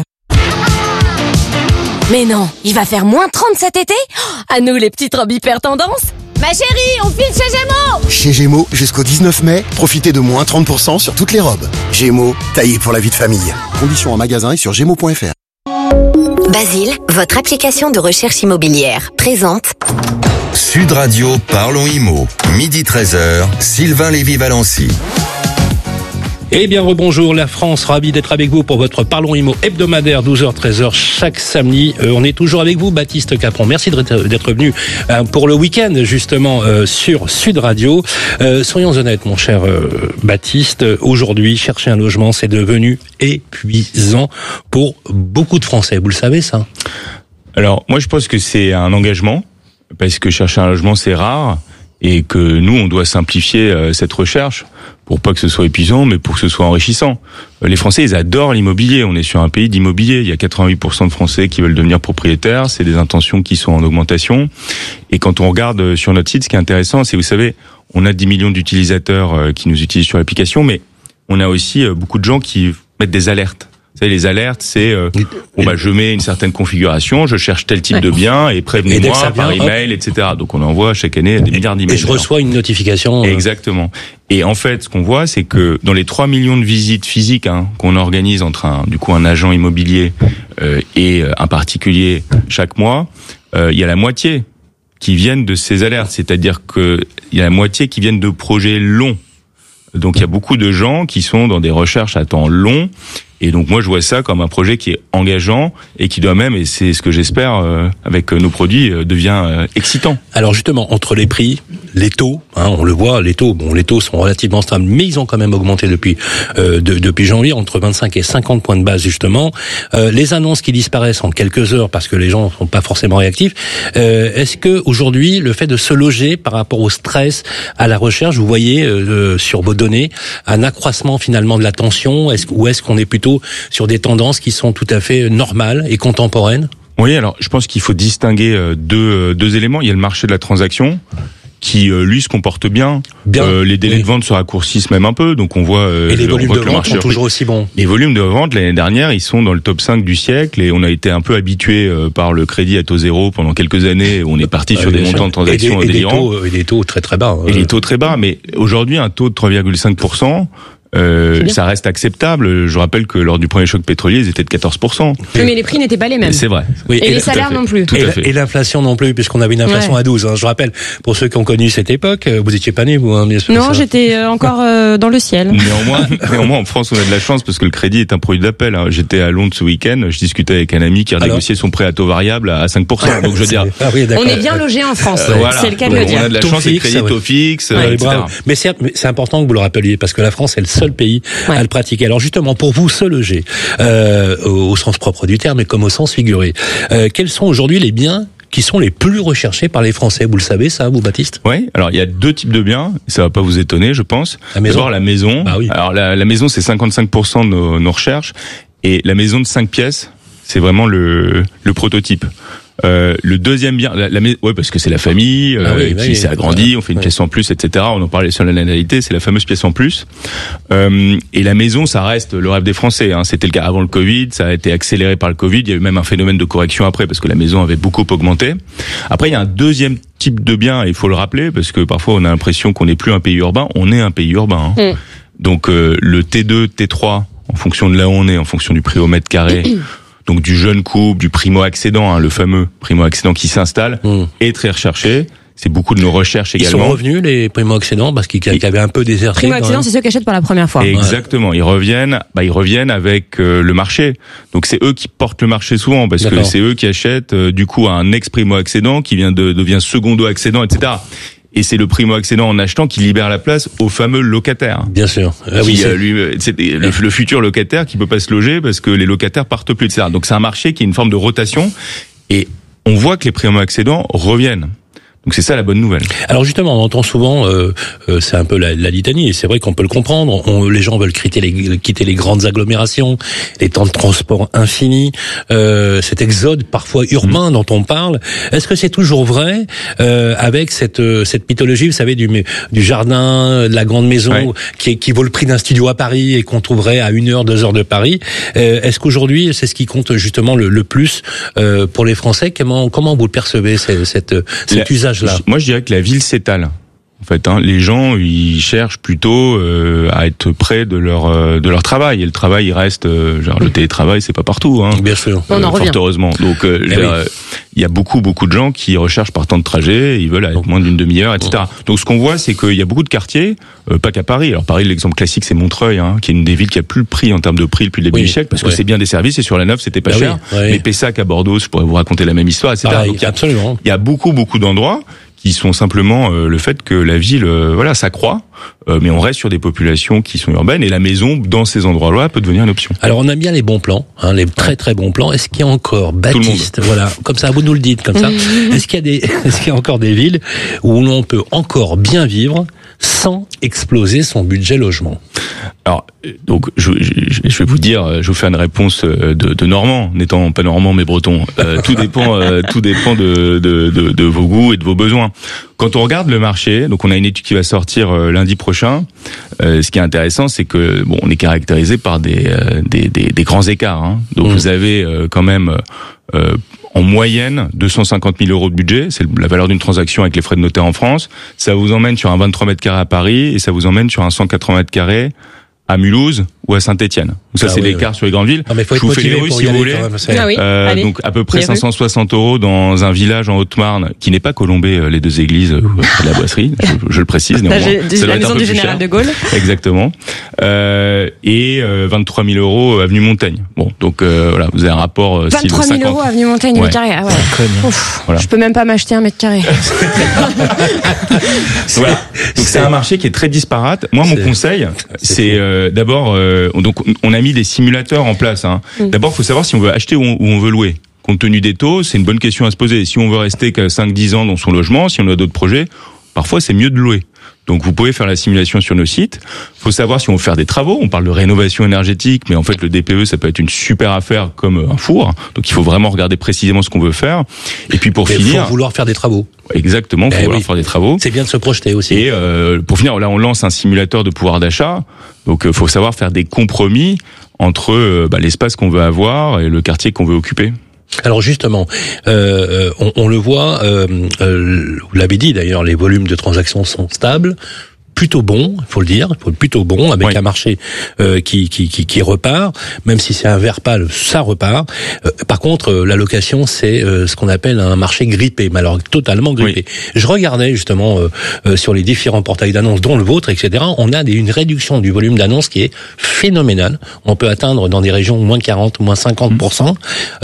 Mais non, il va faire moins 30 cet été? À nous les petites robes hyper tendance. Ma chérie, on file chez Gémeaux. Chez Gémeaux, jusqu'au 19 mai, profitez de moins 30% sur toutes les robes. Gémeaux, taillé pour la vie de famille. Conditions en magasin et sur gémeaux.fr. Basile, votre application de recherche immobilière, présente Sud Radio, parlons IMO. Midi 13h, Sylvain Lévy-Valency. Eh bien, rebonjour la France, ravi d'être avec vous pour votre Parlons Immo hebdomadaire, 12h-13h chaque samedi. On est toujours avec vous, Baptiste Capron. Merci d'être venu pour le week-end, justement, sur Sud Radio. Soyons honnêtes, mon cher Baptiste, aujourd'hui, chercher un logement, c'est devenu épuisant pour beaucoup de Français. Vous le savez, ça? Alors, moi, je pense que c'est un engagement, parce que chercher un logement, c'est rare, et que nous, on doit simplifier cette recherche pour pas que ce soit épuisant, mais pour que ce soit enrichissant. Les Français, ils adorent l'immobilier. On est sur un pays d'immobilier. Il y a 88% de Français qui veulent devenir propriétaires. C'est des intentions qui sont en augmentation. Et quand on regarde sur notre site, ce qui est intéressant, c'est, vous savez, on a 10 millions d'utilisateurs qui nous utilisent sur l'application, mais on a aussi beaucoup de gens qui mettent des alertes. Vous savez, les alertes, c'est je mets une certaine configuration, je cherche tel type de bien et prévenez-moi par email, etc. Donc on envoie chaque année des milliards d'emails. Et je reçois une notification. Exactement. Et en fait, ce qu'on voit, c'est que dans les 3 millions de visites physiques qu'on organise entre un agent immobilier et un particulier chaque mois, il y a la moitié qui viennent de ces alertes. C'est-à-dire que il y a la moitié qui viennent de projets longs. Donc il y a beaucoup de gens qui sont dans des recherches à temps long. Et donc moi je vois ça comme un projet qui est engageant et qui doit même, et c'est ce que j'espère avec nos produits, devient excitant. Alors justement, entre les prix, les taux, on le voit, les taux sont relativement stables, mais ils ont quand même augmenté depuis janvier, entre 25 et 50 points de base justement. Les annonces qui disparaissent en quelques heures parce que les gens sont pas forcément réactifs. Est-ce que aujourd'hui, le fait de se loger par rapport au stress, à la recherche, vous voyez sur vos données un accroissement finalement de la tension, ou est-ce qu'on est plutôt sur des tendances qui sont tout à fait normales et contemporaines? Oui, alors je pense qu'il faut distinguer deux éléments. Il y a le marché de la transaction qui lui se comporte bien. Les délais de vente se raccourcissent même un peu, donc on voit et les volumes de vente sont toujours aussi bons. Les volumes de vente l'année dernière, ils sont dans le top 5 du siècle, et on a été un peu habitué par le crédit à taux zéro pendant quelques années où on est parti sur des montants de transactions délirants et des taux très très bas. Et les taux très bas, mais aujourd'hui un taux de 3,5%. Ça reste acceptable. Je rappelle que lors du premier choc pétrolier, ils étaient de 14%. Oui, mais les prix n'étaient pas les mêmes. C'est vrai. Oui, et les salaires non plus. Et l'inflation non plus, puisqu'on avait une inflation à 12. Je rappelle, pour ceux qui ont connu cette époque, vous étiez pas né, vous, bien sûr. Non, j'étais encore dans le ciel. Néanmoins, en France, on a de la chance parce que le crédit est un produit d'appel. J'étais à Londres ce week-end, je discutais avec un ami qui a négocié son prêt à taux variable à 5%. Donc je veux dire, on est bien logé en France. C'est le cas de le dire. On a de la chance, les crédits taux fixe, etc. Mais c'est important que vous le rappeliez parce que la France est le seul pays à le pratiquer. Alors justement, pour vous, se loger, au sens propre du terme et comme au sens figuré, quels sont aujourd'hui les biens qui sont les plus recherchés par les Français? Vous le savez, ça, vous, Baptiste? Oui. Alors, il y a deux types de biens. Ça va pas vous étonner, je pense. D'abord, la maison. Bah oui. Alors, la maison, c'est 55% de nos recherches. Et la maison de 5 pièces, c'est vraiment le prototype. Le deuxième bien, parce que c'est la famille qui s'est agrandie, on fait une pièce en plus, etc. On en parlait sur l'analité, c'est la fameuse pièce en plus. Et la maison, ça reste le rêve des Français. C'était le cas avant le Covid, ça a été accéléré par le Covid. Il y a eu même un phénomène de correction après parce que la maison avait beaucoup augmenté. Après, il y a un deuxième type de bien, et il faut le rappeler parce que parfois on a l'impression qu'on n'est plus un pays urbain. On est un pays urbain. Donc le T2, T3, en fonction de là où on est, en fonction du prix au mètre carré. Donc du jeune couple, du primo-accédant, le fameux primo-accédant qui s'installe, est très recherché. C'est beaucoup de nos recherches également. Ils sont revenus, les primo-accédants, parce qu'ils avaient un peu déserté. Primo-accédants, c'est ceux qui achètent pour la première fois. Exactement. Ils reviennent avec le marché. Donc c'est eux qui portent le marché souvent, parce que c'est eux qui achètent du coup à un ex-primo-accédant qui devient secondo-accédant, etc. Et c'est le primo-accédant en achetant qui libère la place au fameux locataire. Bien sûr. C'est le futur locataire qui peut pas se loger parce que les locataires partent plus, etc. Donc c'est un marché qui est une forme de rotation et on voit que les primo-accédants reviennent. Donc c'est ça la bonne nouvelle. Alors justement, on entend souvent, c'est un peu la litanie, et c'est vrai qu'on peut le comprendre. Les gens veulent quitter les grandes agglomérations, les temps de transport infinis, cet exode parfois urbain dont on parle. Est-ce que c'est toujours vrai avec cette mythologie, vous savez, du jardin, de la grande maison, qui vaut le prix d'un studio à Paris et qu'on trouverait à 1 heure, 2 heures de Paris. Est-ce qu'aujourd'hui c'est ce qui compte justement le plus pour les Français? Comment vous le percevez cet usage? Moi, je dirais que la ville s'étale. En fait, les gens, ils cherchent plutôt à être près de leur travail. Et le travail, il reste, le télétravail, c'est pas partout. Bien sûr. On en revient. Fort heureusement. Donc, il y a beaucoup de gens qui recherchent par temps de trajet. Ils veulent être moins d'une demi-heure, etc. Donc, ce qu'on voit, c'est qu'il y a beaucoup de quartiers, pas qu'à Paris. Alors, Paris, l'exemple classique, c'est Montreuil, qui est une des villes qui a plus le prix en termes de prix depuis le début du siècle, parce que c'est bien desservi. C'est sur la Neuve, c'était pas cher. Mais Pessac à Bordeaux, je pourrais vous raconter la même histoire, etc. Donc, absolument. Il y a beaucoup d'endroits qui sont simplement le fait que la ville s'accroît, mais on reste sur des populations qui sont urbaines, et la maison dans ces endroits-là peut devenir une option. Alors on a bien les bons plans, les très très bons plans. Est-ce qu'il y a encore, Baptiste, voilà, comme ça vous nous le dites comme ça, est-ce qu'il y a encore des villes où l'on peut encore bien vivre sans exploser son budget logement? Alors, donc, je vais vous dire, je vous fais une réponse de Normand, n'étant pas Normand mais Breton. Tout dépend de vos goûts et de vos besoins. Quand on regarde le marché, donc on a une étude qui va sortir lundi prochain. Ce qui est intéressant, c'est que on est caractérisé par des grands écarts. Donc vous avez quand même en moyenne 250 000 euros de budget, c'est la valeur d'une transaction avec les frais de notaire en France. Ça vous emmène sur un 23 mètres carrés à Paris et ça vous emmène sur un 180 mètres carrés à Mulhouse ou à Saint-Étienne. Ça, c'est l'écart sur les grandes villes. Non, mais faut je vous fais les rues si vous voulez. Donc à peu près 560 € dans un village en Haute-Marne qui n'est pas Colombé, les deux églises de la Boisserie, je le précise. La maison du général de Gaulle. Exactement. Et 23 000 € avenue Montaigne. Bon, donc voilà, vous avez un rapport 23 000 € avenue Montaigne, mètre carré. Ah ouais. Voilà. Je peux même pas m'acheter un mètre carré. Voilà. Donc c'est un marché qui est très disparate. Moi, mon conseil, c'est d'abord, donc on a mis des simulateurs en place. Hein. D'abord, il faut savoir si on veut acheter ou on veut louer. Compte tenu des taux, c'est une bonne question à se poser. Si on veut rester qu'à 5-10 ans dans son logement, si on a d'autres projets, parfois c'est mieux de louer. Donc vous pouvez faire la simulation sur nos sites. Faut savoir si on veut faire des travaux. On parle de rénovation énergétique, mais en fait le DPE ça peut être une super affaire comme un four. Donc il faut vraiment regarder précisément ce qu'on veut faire. Et puis pour finir, il faut vouloir faire des travaux. Exactement, faut vouloir faire des travaux. C'est bien de se projeter aussi. Et pour finir, là on lance un simulateur de pouvoir d'achat. Donc faut savoir faire des compromis entre l'espace qu'on veut avoir et le quartier qu'on veut occuper. Alors justement, on le voit, vous l'avez dit d'ailleurs, les volumes de transactions sont stables, plutôt bons, il faut le dire, plutôt bons, avec un marché qui repart, même si c'est un vert pâle, ça repart. Par contre, la location, c'est ce qu'on appelle un marché grippé, mais alors totalement grippé. Oui. Je regardais justement sur les différents portails d'annonces, dont le vôtre, etc. On a une réduction du volume d'annonces qui est phénoménale. On peut atteindre dans des régions moins 40, moins 50%.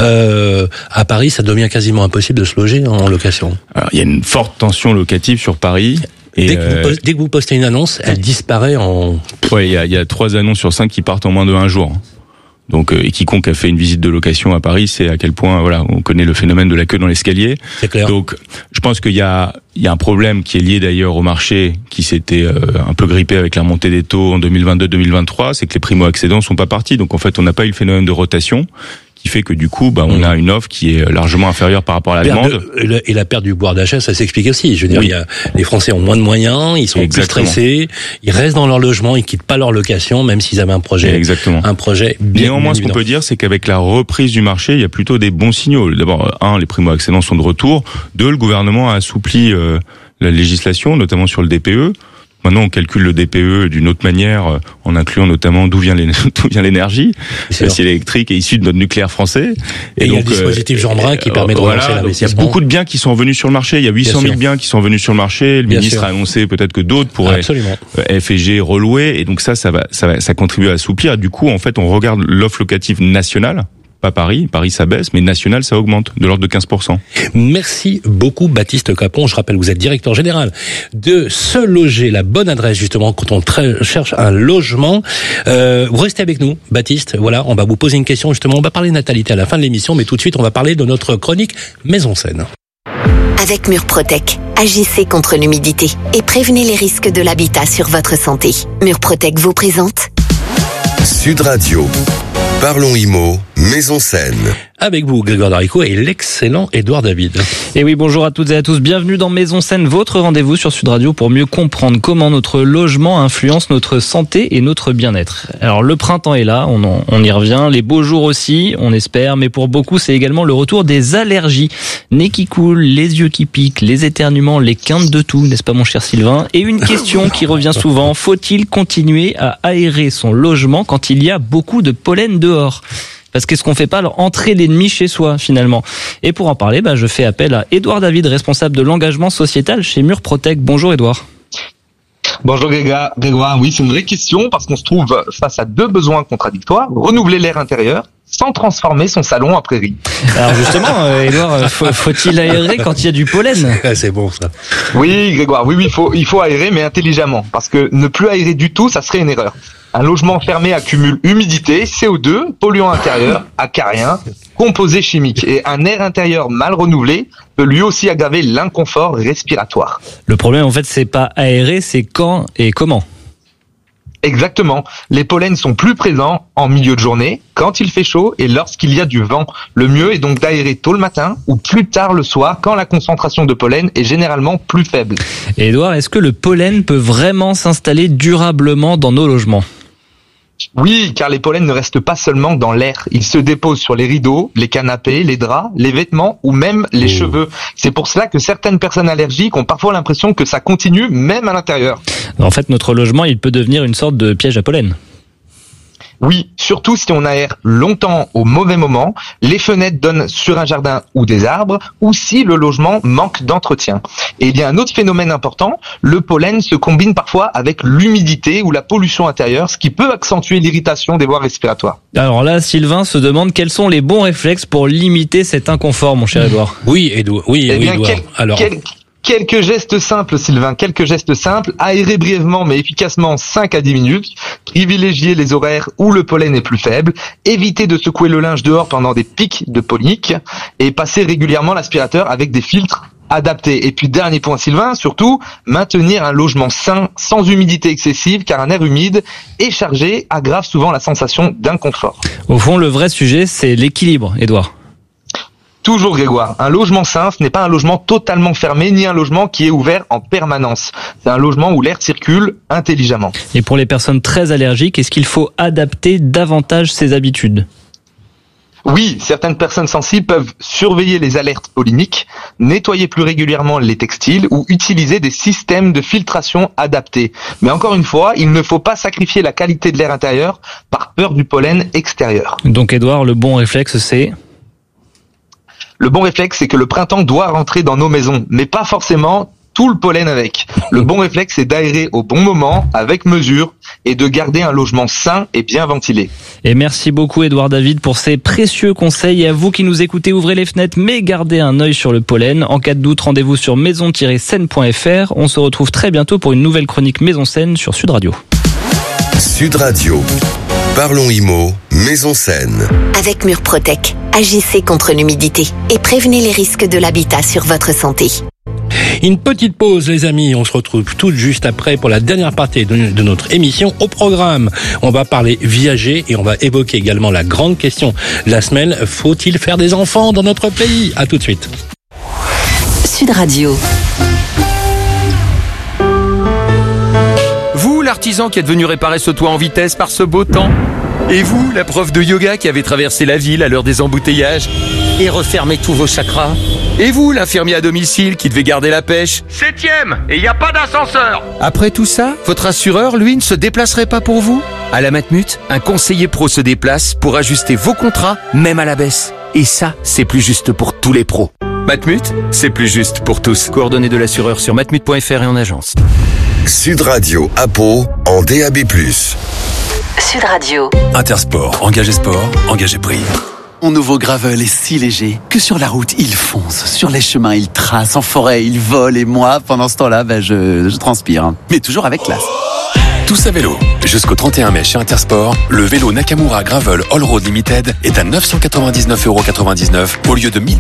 À Paris, ça devient quasiment impossible de se loger en location. Alors, il y a une forte tension locative sur Paris. Et dès que vous postez une annonce, elle disparaît en... Ouais, il y a 3 annonces sur 5 qui partent en moins de 1 jour. Donc, et quiconque a fait une visite de location à Paris, c'est à quel point, voilà, on connaît le phénomène de la queue dans l'escalier. C'est clair. Donc, je pense qu'il y a un problème qui est lié d'ailleurs au marché, qui s'était un peu grippé avec la montée des taux en 2022-2023, c'est que les primo-accédants sont pas partis. Donc, en fait, on n'a pas eu le phénomène de rotation, qui fait que du coup, on a une offre qui est largement inférieure par rapport à la demande. Et la perte du pouvoir d'achat, ça s'explique aussi. Je veux dire, les Français ont moins de moyens, ils sont plus stressés, ils restent dans leur logement, ils quittent pas leur location, même s'ils avaient un projet. Exactement. Un projet bien. Néanmoins, ce qu'on peut dire, c'est qu'avec la reprise du marché, il y a plutôt des bons signaux. D'abord, les primo-accédants sont de retour. 2, le gouvernement a assoupli la législation, notamment sur le DPE. Maintenant, on calcule le DPE d'une autre manière, en incluant notamment d'où vient l'énergie. Si elle est électrique et issue de notre nucléaire français. Et donc, il y a le dispositif Jean Brun qui permet de relancer l'investissement. Il y a beaucoup de biens qui sont venus sur le marché. Il y a 800 000 biens qui sont venus sur le marché. Le ministre a annoncé peut-être que d'autres pourraient F&G relouer. Et donc ça contribue à assouplir. Du coup, en fait, on regarde l'offre locative nationale. Pas Paris ça baisse, mais national ça augmente, de l'ordre de 15%. Merci beaucoup Baptiste Capon, je rappelle vous êtes directeur général de Se Loger, la bonne adresse justement quand on cherche un logement. Vous restez avec nous Baptiste, voilà, on va vous poser une question justement, on va parler de natalité à la fin de l'émission, mais tout de suite on va parler de notre chronique Maison Saine. Avec Murprotec, agissez contre l'humidité et prévenez les risques de l'habitat sur votre santé. Murprotec vous présente Sud Radio. Parlons Immo, Maison Saine. Avec vous, Grégoire Darico et l'excellent Édouard David. Et oui, bonjour à toutes et à tous. Bienvenue dans Maison Saine, votre rendez-vous sur Sud Radio pour mieux comprendre comment notre logement influence notre santé et notre bien-être. Alors, le printemps est là, on y revient. Les beaux jours aussi, on espère. Mais pour beaucoup, c'est également le retour des allergies. Nez qui coule, les yeux qui piquent, les éternuements, les quintes de tout, n'est-ce pas mon cher Sylvain? Et une question qui revient souvent. Faut-il continuer à aérer son logement quand il y a beaucoup de pollen dehors? Parce qu'est-ce qu'on fait pas entrer l'ennemi chez soi finalement? Et pour en parler, je fais appel à Édouard David, responsable de l'engagement sociétal chez Murprotec. Bonjour Édouard. Bonjour Grégoire, oui c'est une vraie question parce qu'on se trouve face à 2 besoins contradictoires, renouveler l'air intérieur sans transformer son salon en prairie. Alors justement, Édouard, faut-il aérer quand il y a du pollen? C'est bon ça. Oui Grégoire, oui, il faut aérer mais intelligemment parce que ne plus aérer du tout, ça serait une erreur. Un logement fermé accumule humidité, CO2, polluants intérieurs, acariens, composés chimiques. Et un air intérieur mal renouvelé peut lui aussi aggraver l'inconfort respiratoire. Le problème, en fait, c'est pas aérer, c'est quand et comment. Exactement. Les pollens sont plus présents en milieu de journée, quand il fait chaud et lorsqu'il y a du vent. Le mieux est donc d'aérer tôt le matin ou plus tard le soir quand la concentration de pollen est généralement plus faible. Et Édouard, est-ce que le pollen peut vraiment s'installer durablement dans nos logements ? Oui, car les pollens ne restent pas seulement dans l'air. Ils se déposent sur les rideaux, les canapés, les draps, les vêtements ou même les cheveux. C'est pour cela que certaines personnes allergiques ont parfois l'impression que ça continue même à l'intérieur. En fait, notre logement, il peut devenir une sorte de piège à pollen. Oui, surtout si on aère longtemps au mauvais moment, les fenêtres donnent sur un jardin ou des arbres, ou si le logement manque d'entretien. Et il y a un autre phénomène important, le pollen se combine parfois avec l'humidité ou la pollution intérieure, ce qui peut accentuer l'irritation des voies respiratoires. Alors là, Sylvain se demande quels sont les bons réflexes pour limiter cet inconfort, mon cher Edouard. Oui, Edouard. Quelques gestes simples, Sylvain, aérer brièvement mais efficacement 5 à 10 minutes, privilégier les horaires où le pollen est plus faible, éviter de secouer le linge dehors pendant des pics de pollen et passer régulièrement l'aspirateur avec des filtres adaptés. Et puis dernier point, Sylvain, surtout, maintenir un logement sain, sans humidité excessive, car un air humide et chargé aggrave souvent la sensation d'inconfort. Au fond, le vrai sujet, c'est l'équilibre, Edouard. Toujours, Grégoire, un logement sain, ce n'est pas un logement totalement fermé, ni un logement qui est ouvert en permanence. C'est un logement où l'air circule intelligemment. Et pour les personnes très allergiques, est-ce qu'il faut adapter davantage ses habitudes ? Oui, certaines personnes sensibles peuvent surveiller les alertes polliniques, nettoyer plus régulièrement les textiles ou utiliser des systèmes de filtration adaptés. Mais encore une fois, il ne faut pas sacrifier la qualité de l'air intérieur par peur du pollen extérieur. Donc Edouard, le bon réflexe, c'est... Le bon réflexe, c'est que le printemps doit rentrer dans nos maisons, mais pas forcément tout le pollen avec. Le bon réflexe, c'est d'aérer au bon moment, avec mesure, et de garder un logement sain et bien ventilé. Et merci beaucoup Edouard David pour ces précieux conseils. Et à vous qui nous écoutez, ouvrez les fenêtres, mais gardez un œil sur le pollen. En cas de doute, rendez-vous sur maison-scène.fr. On se retrouve très bientôt pour une nouvelle chronique Maison Scène sur Sud Radio. Sud Radio. Parlons IMO, Maison Scène. Avec Murprotec, agissez contre l'humidité et prévenez les risques de l'habitat sur votre santé. Une petite pause, les amis. On se retrouve tout juste après pour la dernière partie de notre émission. Au programme, on va parler viager et on va évoquer également la grande question de la semaine. Faut-il faire des enfants dans notre pays ? À tout de suite. Sud Radio. Vous, l'artisan qui est venu réparer ce toit en vitesse par ce beau temps. Et vous, la prof de yoga qui avait traversé la ville à l'heure des embouteillages et refermé tous vos chakras. Et vous, l'infirmier à domicile qui devait garder la pêche. 7e, et il n'y a pas d'ascenseur. Après tout ça, votre assureur, lui, ne se déplacerait pas pour vous ? À la Matmut, un conseiller pro se déplace pour ajuster vos contrats, même à la baisse. Et ça, c'est plus juste pour tous les pros. Matmut, c'est plus juste pour tous. Coordonnées de l'assureur sur matmut.fr et en agence. Sud Radio à Pau en DAB+. Sud Radio. Intersport, engagé sport, engagé prix. Mon nouveau Gravel est si léger que sur la route, il fonce. Sur les chemins, il trace. En forêt, il vole. Et moi, pendant ce temps-là, je transpire. Mais toujours avec classe. Tous à vélo. Jusqu'au 31 mai chez Intersport, le vélo Nakamura Gravel All Road Limited est à 999,99€ au lieu de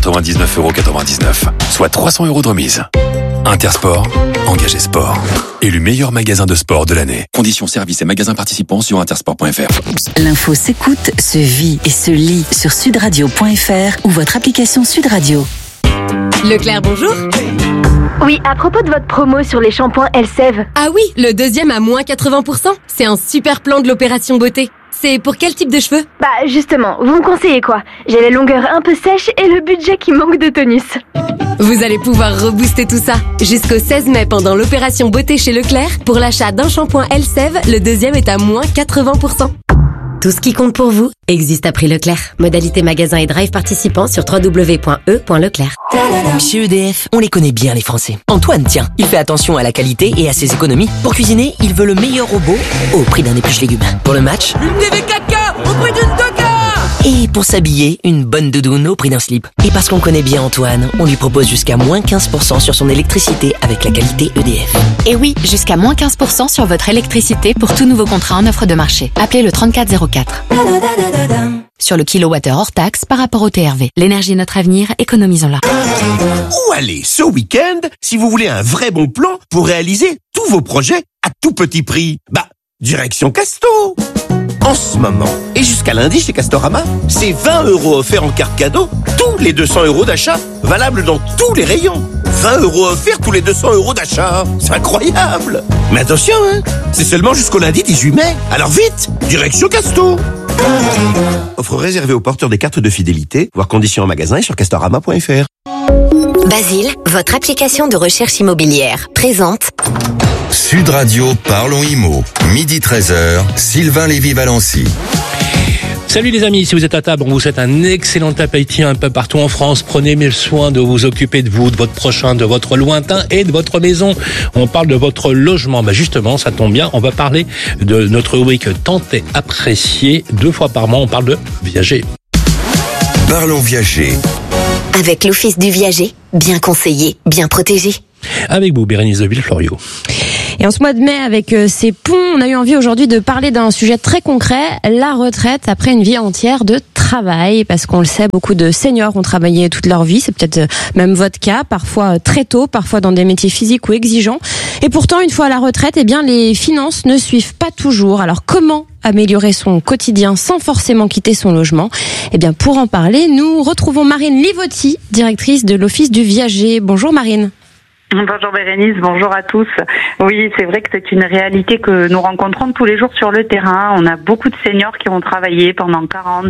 1299,99€, soit 300€ de remise. Intersport, engagé sport. Élu meilleur magasin de sport de l'année. Conditions, services et magasins participants sur intersport.fr. L'info s'écoute, se vit et se lit sur sudradio.fr ou votre application Sud Radio. Leclerc, bonjour. Oui, à propos de votre promo sur les shampoings Elseve. Ah oui, le deuxième à moins 80%. C'est un super plan de l'opération beauté. C'est pour quel type de cheveux ? Bah justement, vous me conseillez quoi ? J'ai les longueurs un peu sèches et le budget qui manque de tonus. Vous allez pouvoir rebooster tout ça. Jusqu'au 16 mai pendant l'opération beauté chez Leclerc, pour l'achat d'un shampoing Elseve, le deuxième est à moins 80%. Tout ce qui compte pour vous existe à prix Leclerc. Modalité magasin et drive participants sur www.e.leclerc. Chez EDF, on les connaît bien les Français. Antoine, tiens, il fait attention à la qualité et à ses économies. Pour cuisiner, il veut le meilleur robot au prix d'un épluche légumes. Pour le match, une DV4K au prix d'une 2K. Et pour s'habiller, une bonne doudoune au prix d'un slip. Et parce qu'on connaît bien Antoine, on lui propose jusqu'à moins 15% sur son électricité avec la qualité EDF. Et oui, jusqu'à moins 15% sur votre électricité pour tout nouveau contrat en offre de marché. Appelez le 3404. Sur le kilowattheure hors taxe par rapport au TRV. L'énergie est notre avenir, économisons-la. Où aller ce week-end si vous voulez un vrai bon plan pour réaliser tous vos projets à tout petit prix ? Direction Casto. En ce moment, et jusqu'à lundi chez Castorama, c'est 20€ offerts en carte cadeau, tous les 200€ d'achat, valable dans tous les rayons. 20€ offerts tous les 200€ d'achat, c'est incroyable. Mais attention, c'est seulement jusqu'au lundi 18 mai, alors vite, direction Casto. Offre réservée aux porteurs des cartes de fidélité, voir conditions en magasin et sur castorama.fr. Basile, votre application de recherche immobilière, présente Sud Radio, parlons IMO. Midi 13h, Sylvain Lévy-Valency. Salut les amis, si vous êtes à table, on vous souhaite un excellent appétit un peu partout en France. Prenez le soin de vous occuper de vous, de votre prochain, de votre lointain et de votre maison. On parle de votre logement. Justement, ça tombe bien, on va parler de notre rubrique tant et appréciée. 2 fois par mois, on parle de viager. Parlons viager. avec l'Office du viager, bien conseillé, bien protégé. Avec vous, Bérénice de Villefloriot. Et en ce mois de mai, avec ces ponts, on a eu envie aujourd'hui de parler d'un sujet très concret, la retraite après une vie entière de travail. Parce qu'on le sait, beaucoup de seniors ont travaillé toute leur vie, c'est peut-être même votre cas, parfois très tôt, parfois dans des métiers physiques ou exigeants. Et pourtant, une fois à la retraite, eh bien, les finances ne suivent pas toujours. Alors comment améliorer son quotidien sans forcément quitter son logement? Eh bien, pour en parler, nous retrouvons Marine Livotti, directrice de l'Office du viager. Bonjour Marine. Bonjour Bérénice, bonjour à tous. Oui, c'est vrai que c'est une réalité que nous rencontrons tous les jours sur le terrain. On a beaucoup de seniors qui ont travaillé pendant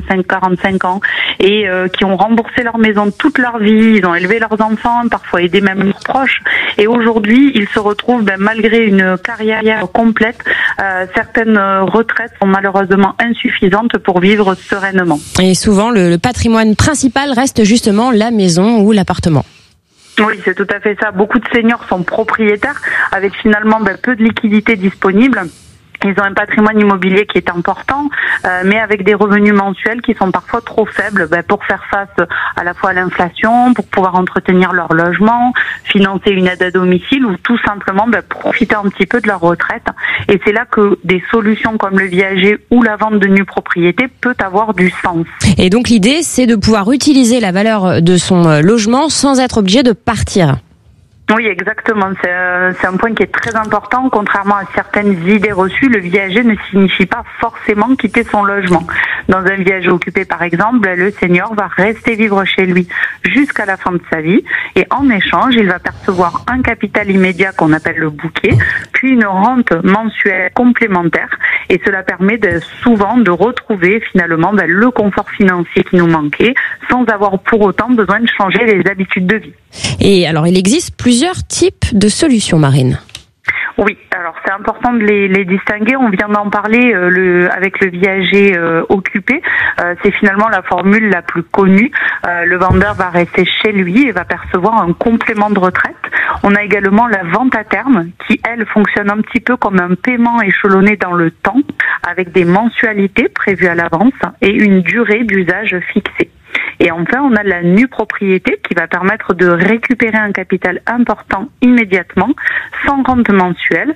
45 ans et qui ont remboursé leur maison toute leur vie. Ils ont élevé leurs enfants, parfois aidé même leurs proches. Et aujourd'hui, ils se retrouvent, malgré une carrière complète, certaines retraites sont malheureusement insuffisantes pour vivre sereinement. Et souvent, le patrimoine principal reste justement la maison ou l'appartement. Oui, c'est tout à fait ça. Beaucoup de seniors sont propriétaires avec finalement peu de liquidités disponibles. Ils ont un patrimoine immobilier qui est important, mais avec des revenus mensuels qui sont parfois trop faibles pour faire face à la fois à l'inflation, pour pouvoir entretenir leur logement, financer une aide à domicile ou tout simplement profiter un petit peu de leur retraite. Et c'est là que des solutions comme le viager ou la vente de nue propriété peut avoir du sens. Et donc l'idée, c'est de pouvoir utiliser la valeur de son logement sans être obligé de partir. Oui, exactement. C'est un point qui est très important. Contrairement à certaines idées reçues, le viager ne signifie pas forcément quitter son logement. Dans un viager occupé, par exemple, le senior va rester vivre chez lui jusqu'à la fin de sa vie. Et en échange, il va percevoir un capital immédiat qu'on appelle le bouquet, puis une rente mensuelle complémentaire. Et cela permet souvent de retrouver finalement le confort financier qui nous manquait, sans avoir pour autant besoin de changer les habitudes de vie. Et alors, il existe plusieurs types de solutions, Marine. Oui, alors c'est important de les distinguer. On vient d'en parler avec le viager occupé. C'est finalement la formule la plus connue. Le vendeur va rester chez lui et va percevoir un complément de retraite. On a également la vente à terme qui, elle, fonctionne un petit peu comme un paiement échelonné dans le temps avec des mensualités prévues à l'avance et une durée d'usage fixée. Et enfin, on a la nue propriété qui va permettre de récupérer un capital important immédiatement, sans rente mensuelle,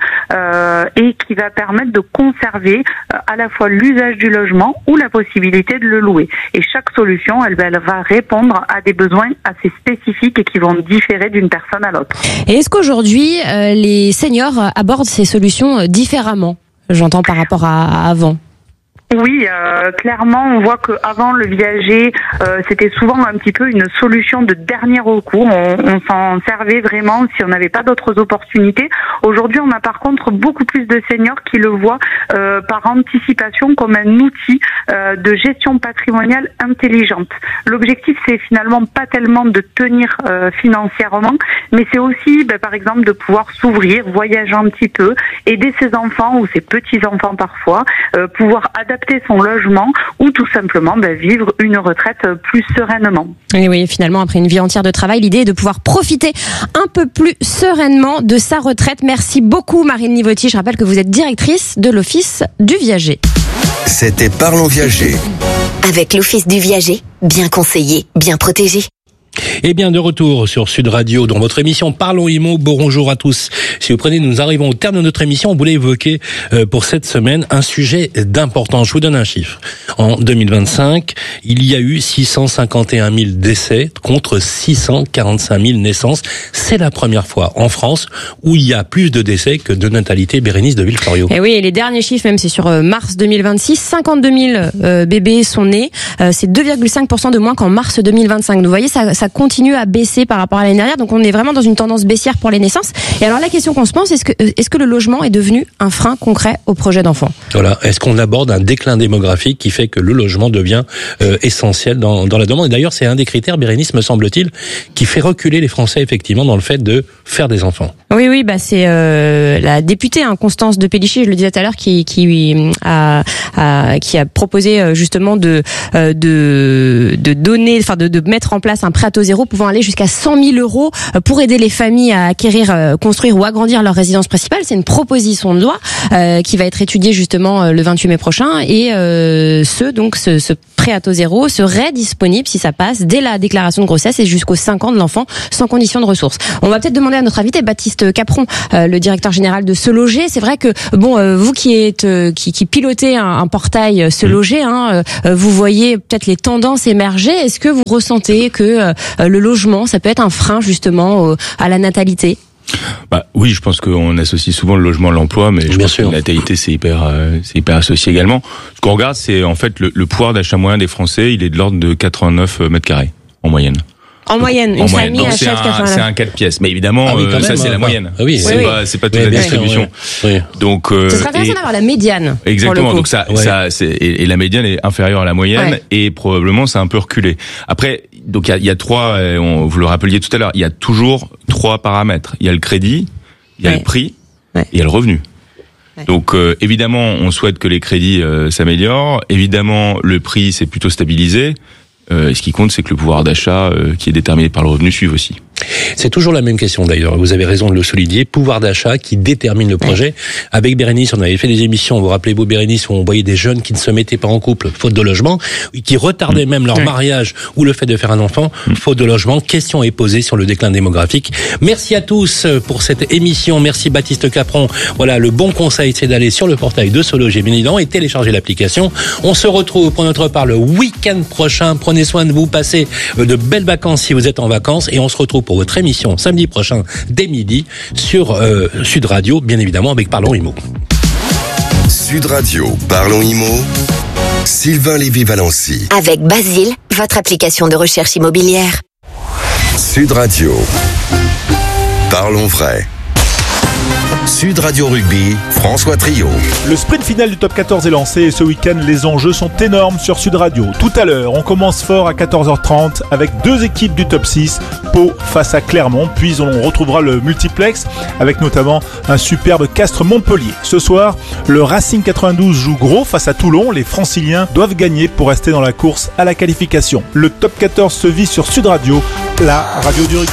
et qui va permettre de conserver à la fois l'usage du logement ou la possibilité de le louer. Et chaque solution, elle va répondre à des besoins assez spécifiques et qui vont différer d'une personne à l'autre. Et est-ce qu'aujourd'hui, les seniors abordent ces solutions différemment? J'entends par rapport à avant. Oui, clairement, on voit qu'avant le viager, c'était souvent un petit peu une solution de dernier recours. On s'en servait vraiment si on n'avait pas d'autres opportunités. Aujourd'hui, on a par contre beaucoup plus de seniors qui le voient par anticipation comme un outil de gestion patrimoniale intelligente. L'objectif, c'est finalement pas tellement de tenir financièrement, mais c'est aussi, par exemple, de pouvoir s'ouvrir, voyager un petit peu, aider ses enfants ou ses petits-enfants parfois, pouvoir adapter son logement ou tout simplement vivre une retraite plus sereinement. Oui, finalement, après une vie entière de travail, l'idée est de pouvoir profiter un peu plus sereinement de sa retraite. Merci beaucoup Marine Livotti. Je rappelle que vous êtes directrice de l'Office du viager. C'était Parlons Viager. Avec l'Office du viager, bien conseillé, bien protégé. Et bien de retour sur Sud Radio dans votre émission Parlons IMO. Bonjour à tous. Si vous prenez, nous arrivons au terme de notre émission. On voulait évoquer pour cette semaine un sujet d'importance. Je vous donne un chiffre. En 2025, il y a eu 651 000 décès contre 645 000 naissances. C'est la première fois en France où il y a plus de décès que de natalité. Bérénice de Villefloriot. Et oui, et les derniers chiffres, même c'est sur mars 2026, 52 000 bébés sont nés. C'est 2,5% de moins qu'en mars 2025. Vous voyez, ça continue à baisser par rapport à l'année dernière. Donc on est vraiment dans une tendance baissière pour les naissances. Et alors la question qu'on se pose, est-ce que le logement est devenu un frein concret au projet d'enfant ? Voilà. Est-ce qu'on aborde un déclin démographique qui fait que le logement devient essentiel dans la demande ? Et d'ailleurs, c'est un des critères, Bérénice, me semble-t-il, qui fait reculer les Français effectivement dans le fait de faire des enfants. Oui, c'est la députée Constance de Pellichy, je le disais tout à l'heure, qui a proposé justement de donner, enfin de mettre en place un prêt à taux zéro pouvant aller jusqu'à 100 000 euros pour aider les familles à acquérir, construire ou agrandir leur résidence principale. C'est une proposition de loi qui va être étudiée justement le 28 mai prochain et ce prêt à taux zéro serait disponible si ça passe dès la déclaration de grossesse et jusqu'aux 5 ans de l'enfant sans condition de ressources. On va peut-être demander à notre invité Baptiste Capron, le directeur général de Se Loger. C'est vrai que vous qui pilotez un portail Se Loger, vous voyez peut-être les tendances émerger. Est-ce que vous ressentez que le logement, ça peut être un frein justement à la natalité ? Oui, je pense qu'on associe souvent le logement à l'emploi, mais je pense que la natalité c'est hyper associé également. Ce qu'on regarde, c'est en fait le pouvoir d'achat moyen des Français, il est de l'ordre de 89 mètres carrés en moyenne. En moyenne, une famille donc achète 89. C'est un 4 pièces, mais évidemment ça c'est la moyenne. Oui, c'est pas toute la distribution. Oui. Donc ce serait intéressant d'avoir la médiane. Exactement. Donc et la médiane est inférieure à la moyenne et probablement ça a un peu reculé. Après, donc il y a trois, vous le rappeliez tout à l'heure, il y a toujours trois paramètres. Il y a le crédit, il y a le prix et il y a le revenu. Donc évidemment, on souhaite que les crédits s'améliorent. Évidemment, le prix c'est plutôt stabilisé. Ce qui compte, c'est que le pouvoir d'achat qui est déterminé par le revenu suive aussi. C'est toujours la même question d'ailleurs, vous avez raison de le souligner, pouvoir d'achat qui détermine le projet. Avec Bérénice, on avait fait des émissions, vous rappelez-vous Bérénice, où on voyait des jeunes qui ne se mettaient pas en couple, faute de logement, qui retardaient même leur mariage ou le fait de faire un enfant, faute de logement. Question est posée sur le déclin démographique. Merci à tous pour cette émission, merci Baptiste Capron. Voilà, le bon conseil, c'est d'aller sur le portail de Se Loger, bien évidemment, et télécharger l'application. On se retrouve pour notre part le week-end prochain. Prenez soin de vous, passez de belles vacances si vous êtes en vacances, et on se retrouve pour votre émission samedi prochain dès midi sur Sud Radio, bien évidemment avec Parlons Immo. Sud Radio, Parlons Immo, Sylvain Lévy-Valency. Avec Basile, votre application de recherche immobilière. Sud Radio, Parlons vrai. Sud Radio Rugby, François Trio. Le sprint final du top 14 est lancé et ce week-end, les enjeux sont énormes sur Sud Radio. Tout à l'heure, on commence fort à 14h30 avec deux équipes du top 6, Pau face à Clermont, puis on retrouvera le multiplex avec notamment un superbe Castres-Montpellier. Ce soir, le Racing 92 joue gros face à Toulon. Les Franciliens doivent gagner pour rester dans la course à la qualification. Le top 14 se vit sur Sud Radio, la radio du rugby.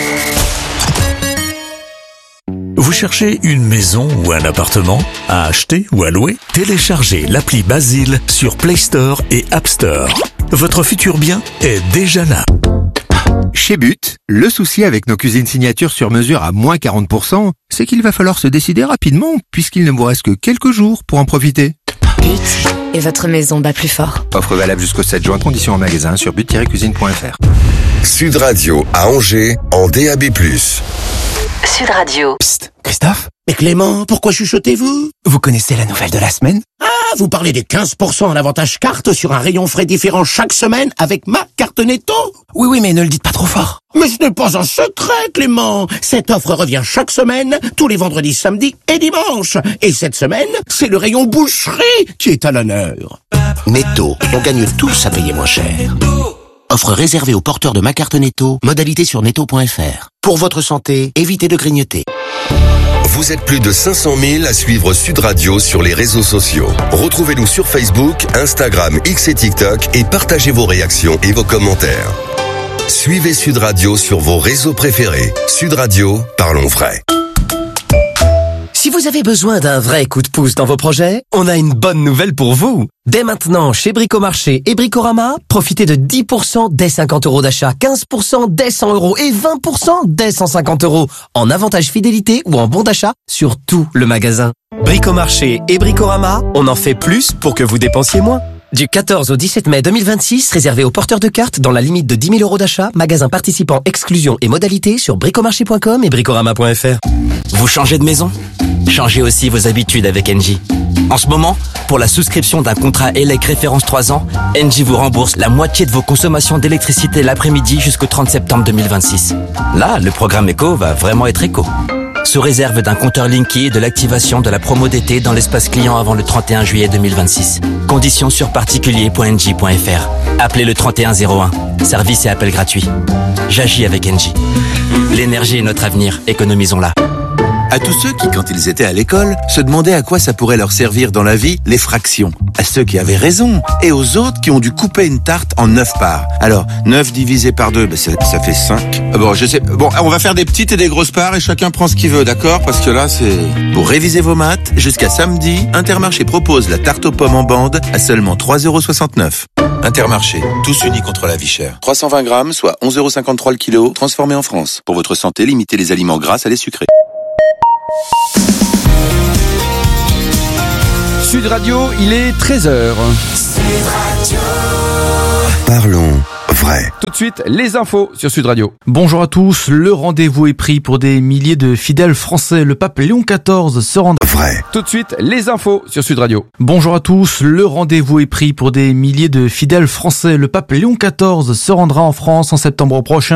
Vous cherchez une maison ou un appartement à acheter ou à louer ? Téléchargez l'appli Basile sur Play Store et App Store. Votre futur bien est déjà là. Chez But, le souci avec nos cuisines signatures sur mesure à moins 40%, c'est qu'il va falloir se décider rapidement puisqu'il ne vous reste que quelques jours pour en profiter. But et votre maison bat plus fort. Offre valable jusqu'au 7 juin, conditions en magasin sur but-cuisine.fr. Sud Radio à Angers en DAB+. Sud Radio. Psst, Christophe. Mais Clément, pourquoi chuchotez-vous ? Vous connaissez la nouvelle de la semaine ? Ah, vous parlez des 15% en avantage carte sur un rayon frais différent chaque semaine avec ma carte Netto ? Oui, mais ne le dites pas trop fort. Mais ce n'est pas un secret, Clément. Cette offre revient chaque semaine, tous les vendredis, samedis et dimanches. Et cette semaine, c'est le rayon boucherie qui est à l'honneur. Netto, on gagne tous à payer moins cher. Offre réservée aux porteurs de ma carte Netto, modalité sur netto.fr. Pour votre santé, évitez de grignoter. Vous êtes plus de 500 000 à suivre Sud Radio sur les réseaux sociaux. Retrouvez-nous sur Facebook, Instagram, X et TikTok et partagez vos réactions et vos commentaires. Suivez Sud Radio sur vos réseaux préférés. Sud Radio, parlons vrai. Si vous avez besoin d'un vrai coup de pouce dans vos projets, on a une bonne nouvelle pour vous. Dès maintenant, chez Bricomarché et Bricorama, profitez de 10% dès 50 € d'achat, 15% dès 100 € et 20% dès 150 € en avantage fidélité ou en bon d'achat sur tout le magasin. Bricomarché et Bricorama, on en fait plus pour que vous dépensiez moins. Du 14 au 17 mai 2026, réservé aux porteurs de cartes dans la limite de 10 000 € d'achat, magasin participant, exclusion et modalités sur bricomarché.com et bricorama.fr. Vous changez de maison ? Changez aussi vos habitudes avec Engie. En ce moment, pour la souscription d'un contrat ELEC référence 3 ans, Engie vous rembourse la moitié de vos consommations d'électricité l'après-midi jusqu'au 30 septembre 2026. Là, le programme Eco va vraiment être éco. Sous réserve d'un compteur Linky et de l'activation de la promo d'été dans l'espace client avant le 31 juillet 2026. Conditions sur particulier.engie.fr. Appelez le 3101. Service et appel gratuit. J'agis avec Engie. L'énergie est notre avenir. Économisons-la. À tous ceux qui, quand ils étaient à l'école, se demandaient à quoi ça pourrait leur servir dans la vie, les fractions. À ceux qui avaient raison. Et aux autres qui ont dû couper une tarte en 9 parts. Alors, 9 divisé par 2, ça fait 5. Bon, je sais. Bon, on va faire des petites et des grosses parts et chacun prend ce qu'il veut, d'accord? Parce que là, c'est... Pour réviser vos maths, jusqu'à samedi, Intermarché propose la tarte aux pommes en bande à seulement 3,69 €. Intermarché, tous unis contre la vie chère. 320 grammes, soit 11,53 € le kilo, transformé en France. Pour votre santé, limitez les aliments gras à les sucrés. Sud Radio, il est 13h. Parlons vrai. Tout de suite, les infos sur Sud Radio. Bonjour à tous, le rendez-vous est pris pour des milliers de fidèles français. Le pape Léon XIV se rendra... Vrai. Tout de suite, les infos sur Sud Radio. Bonjour à tous, le rendez-vous est pris pour des milliers de fidèles français. Le pape Léon XIV se rendra en France en septembre prochain.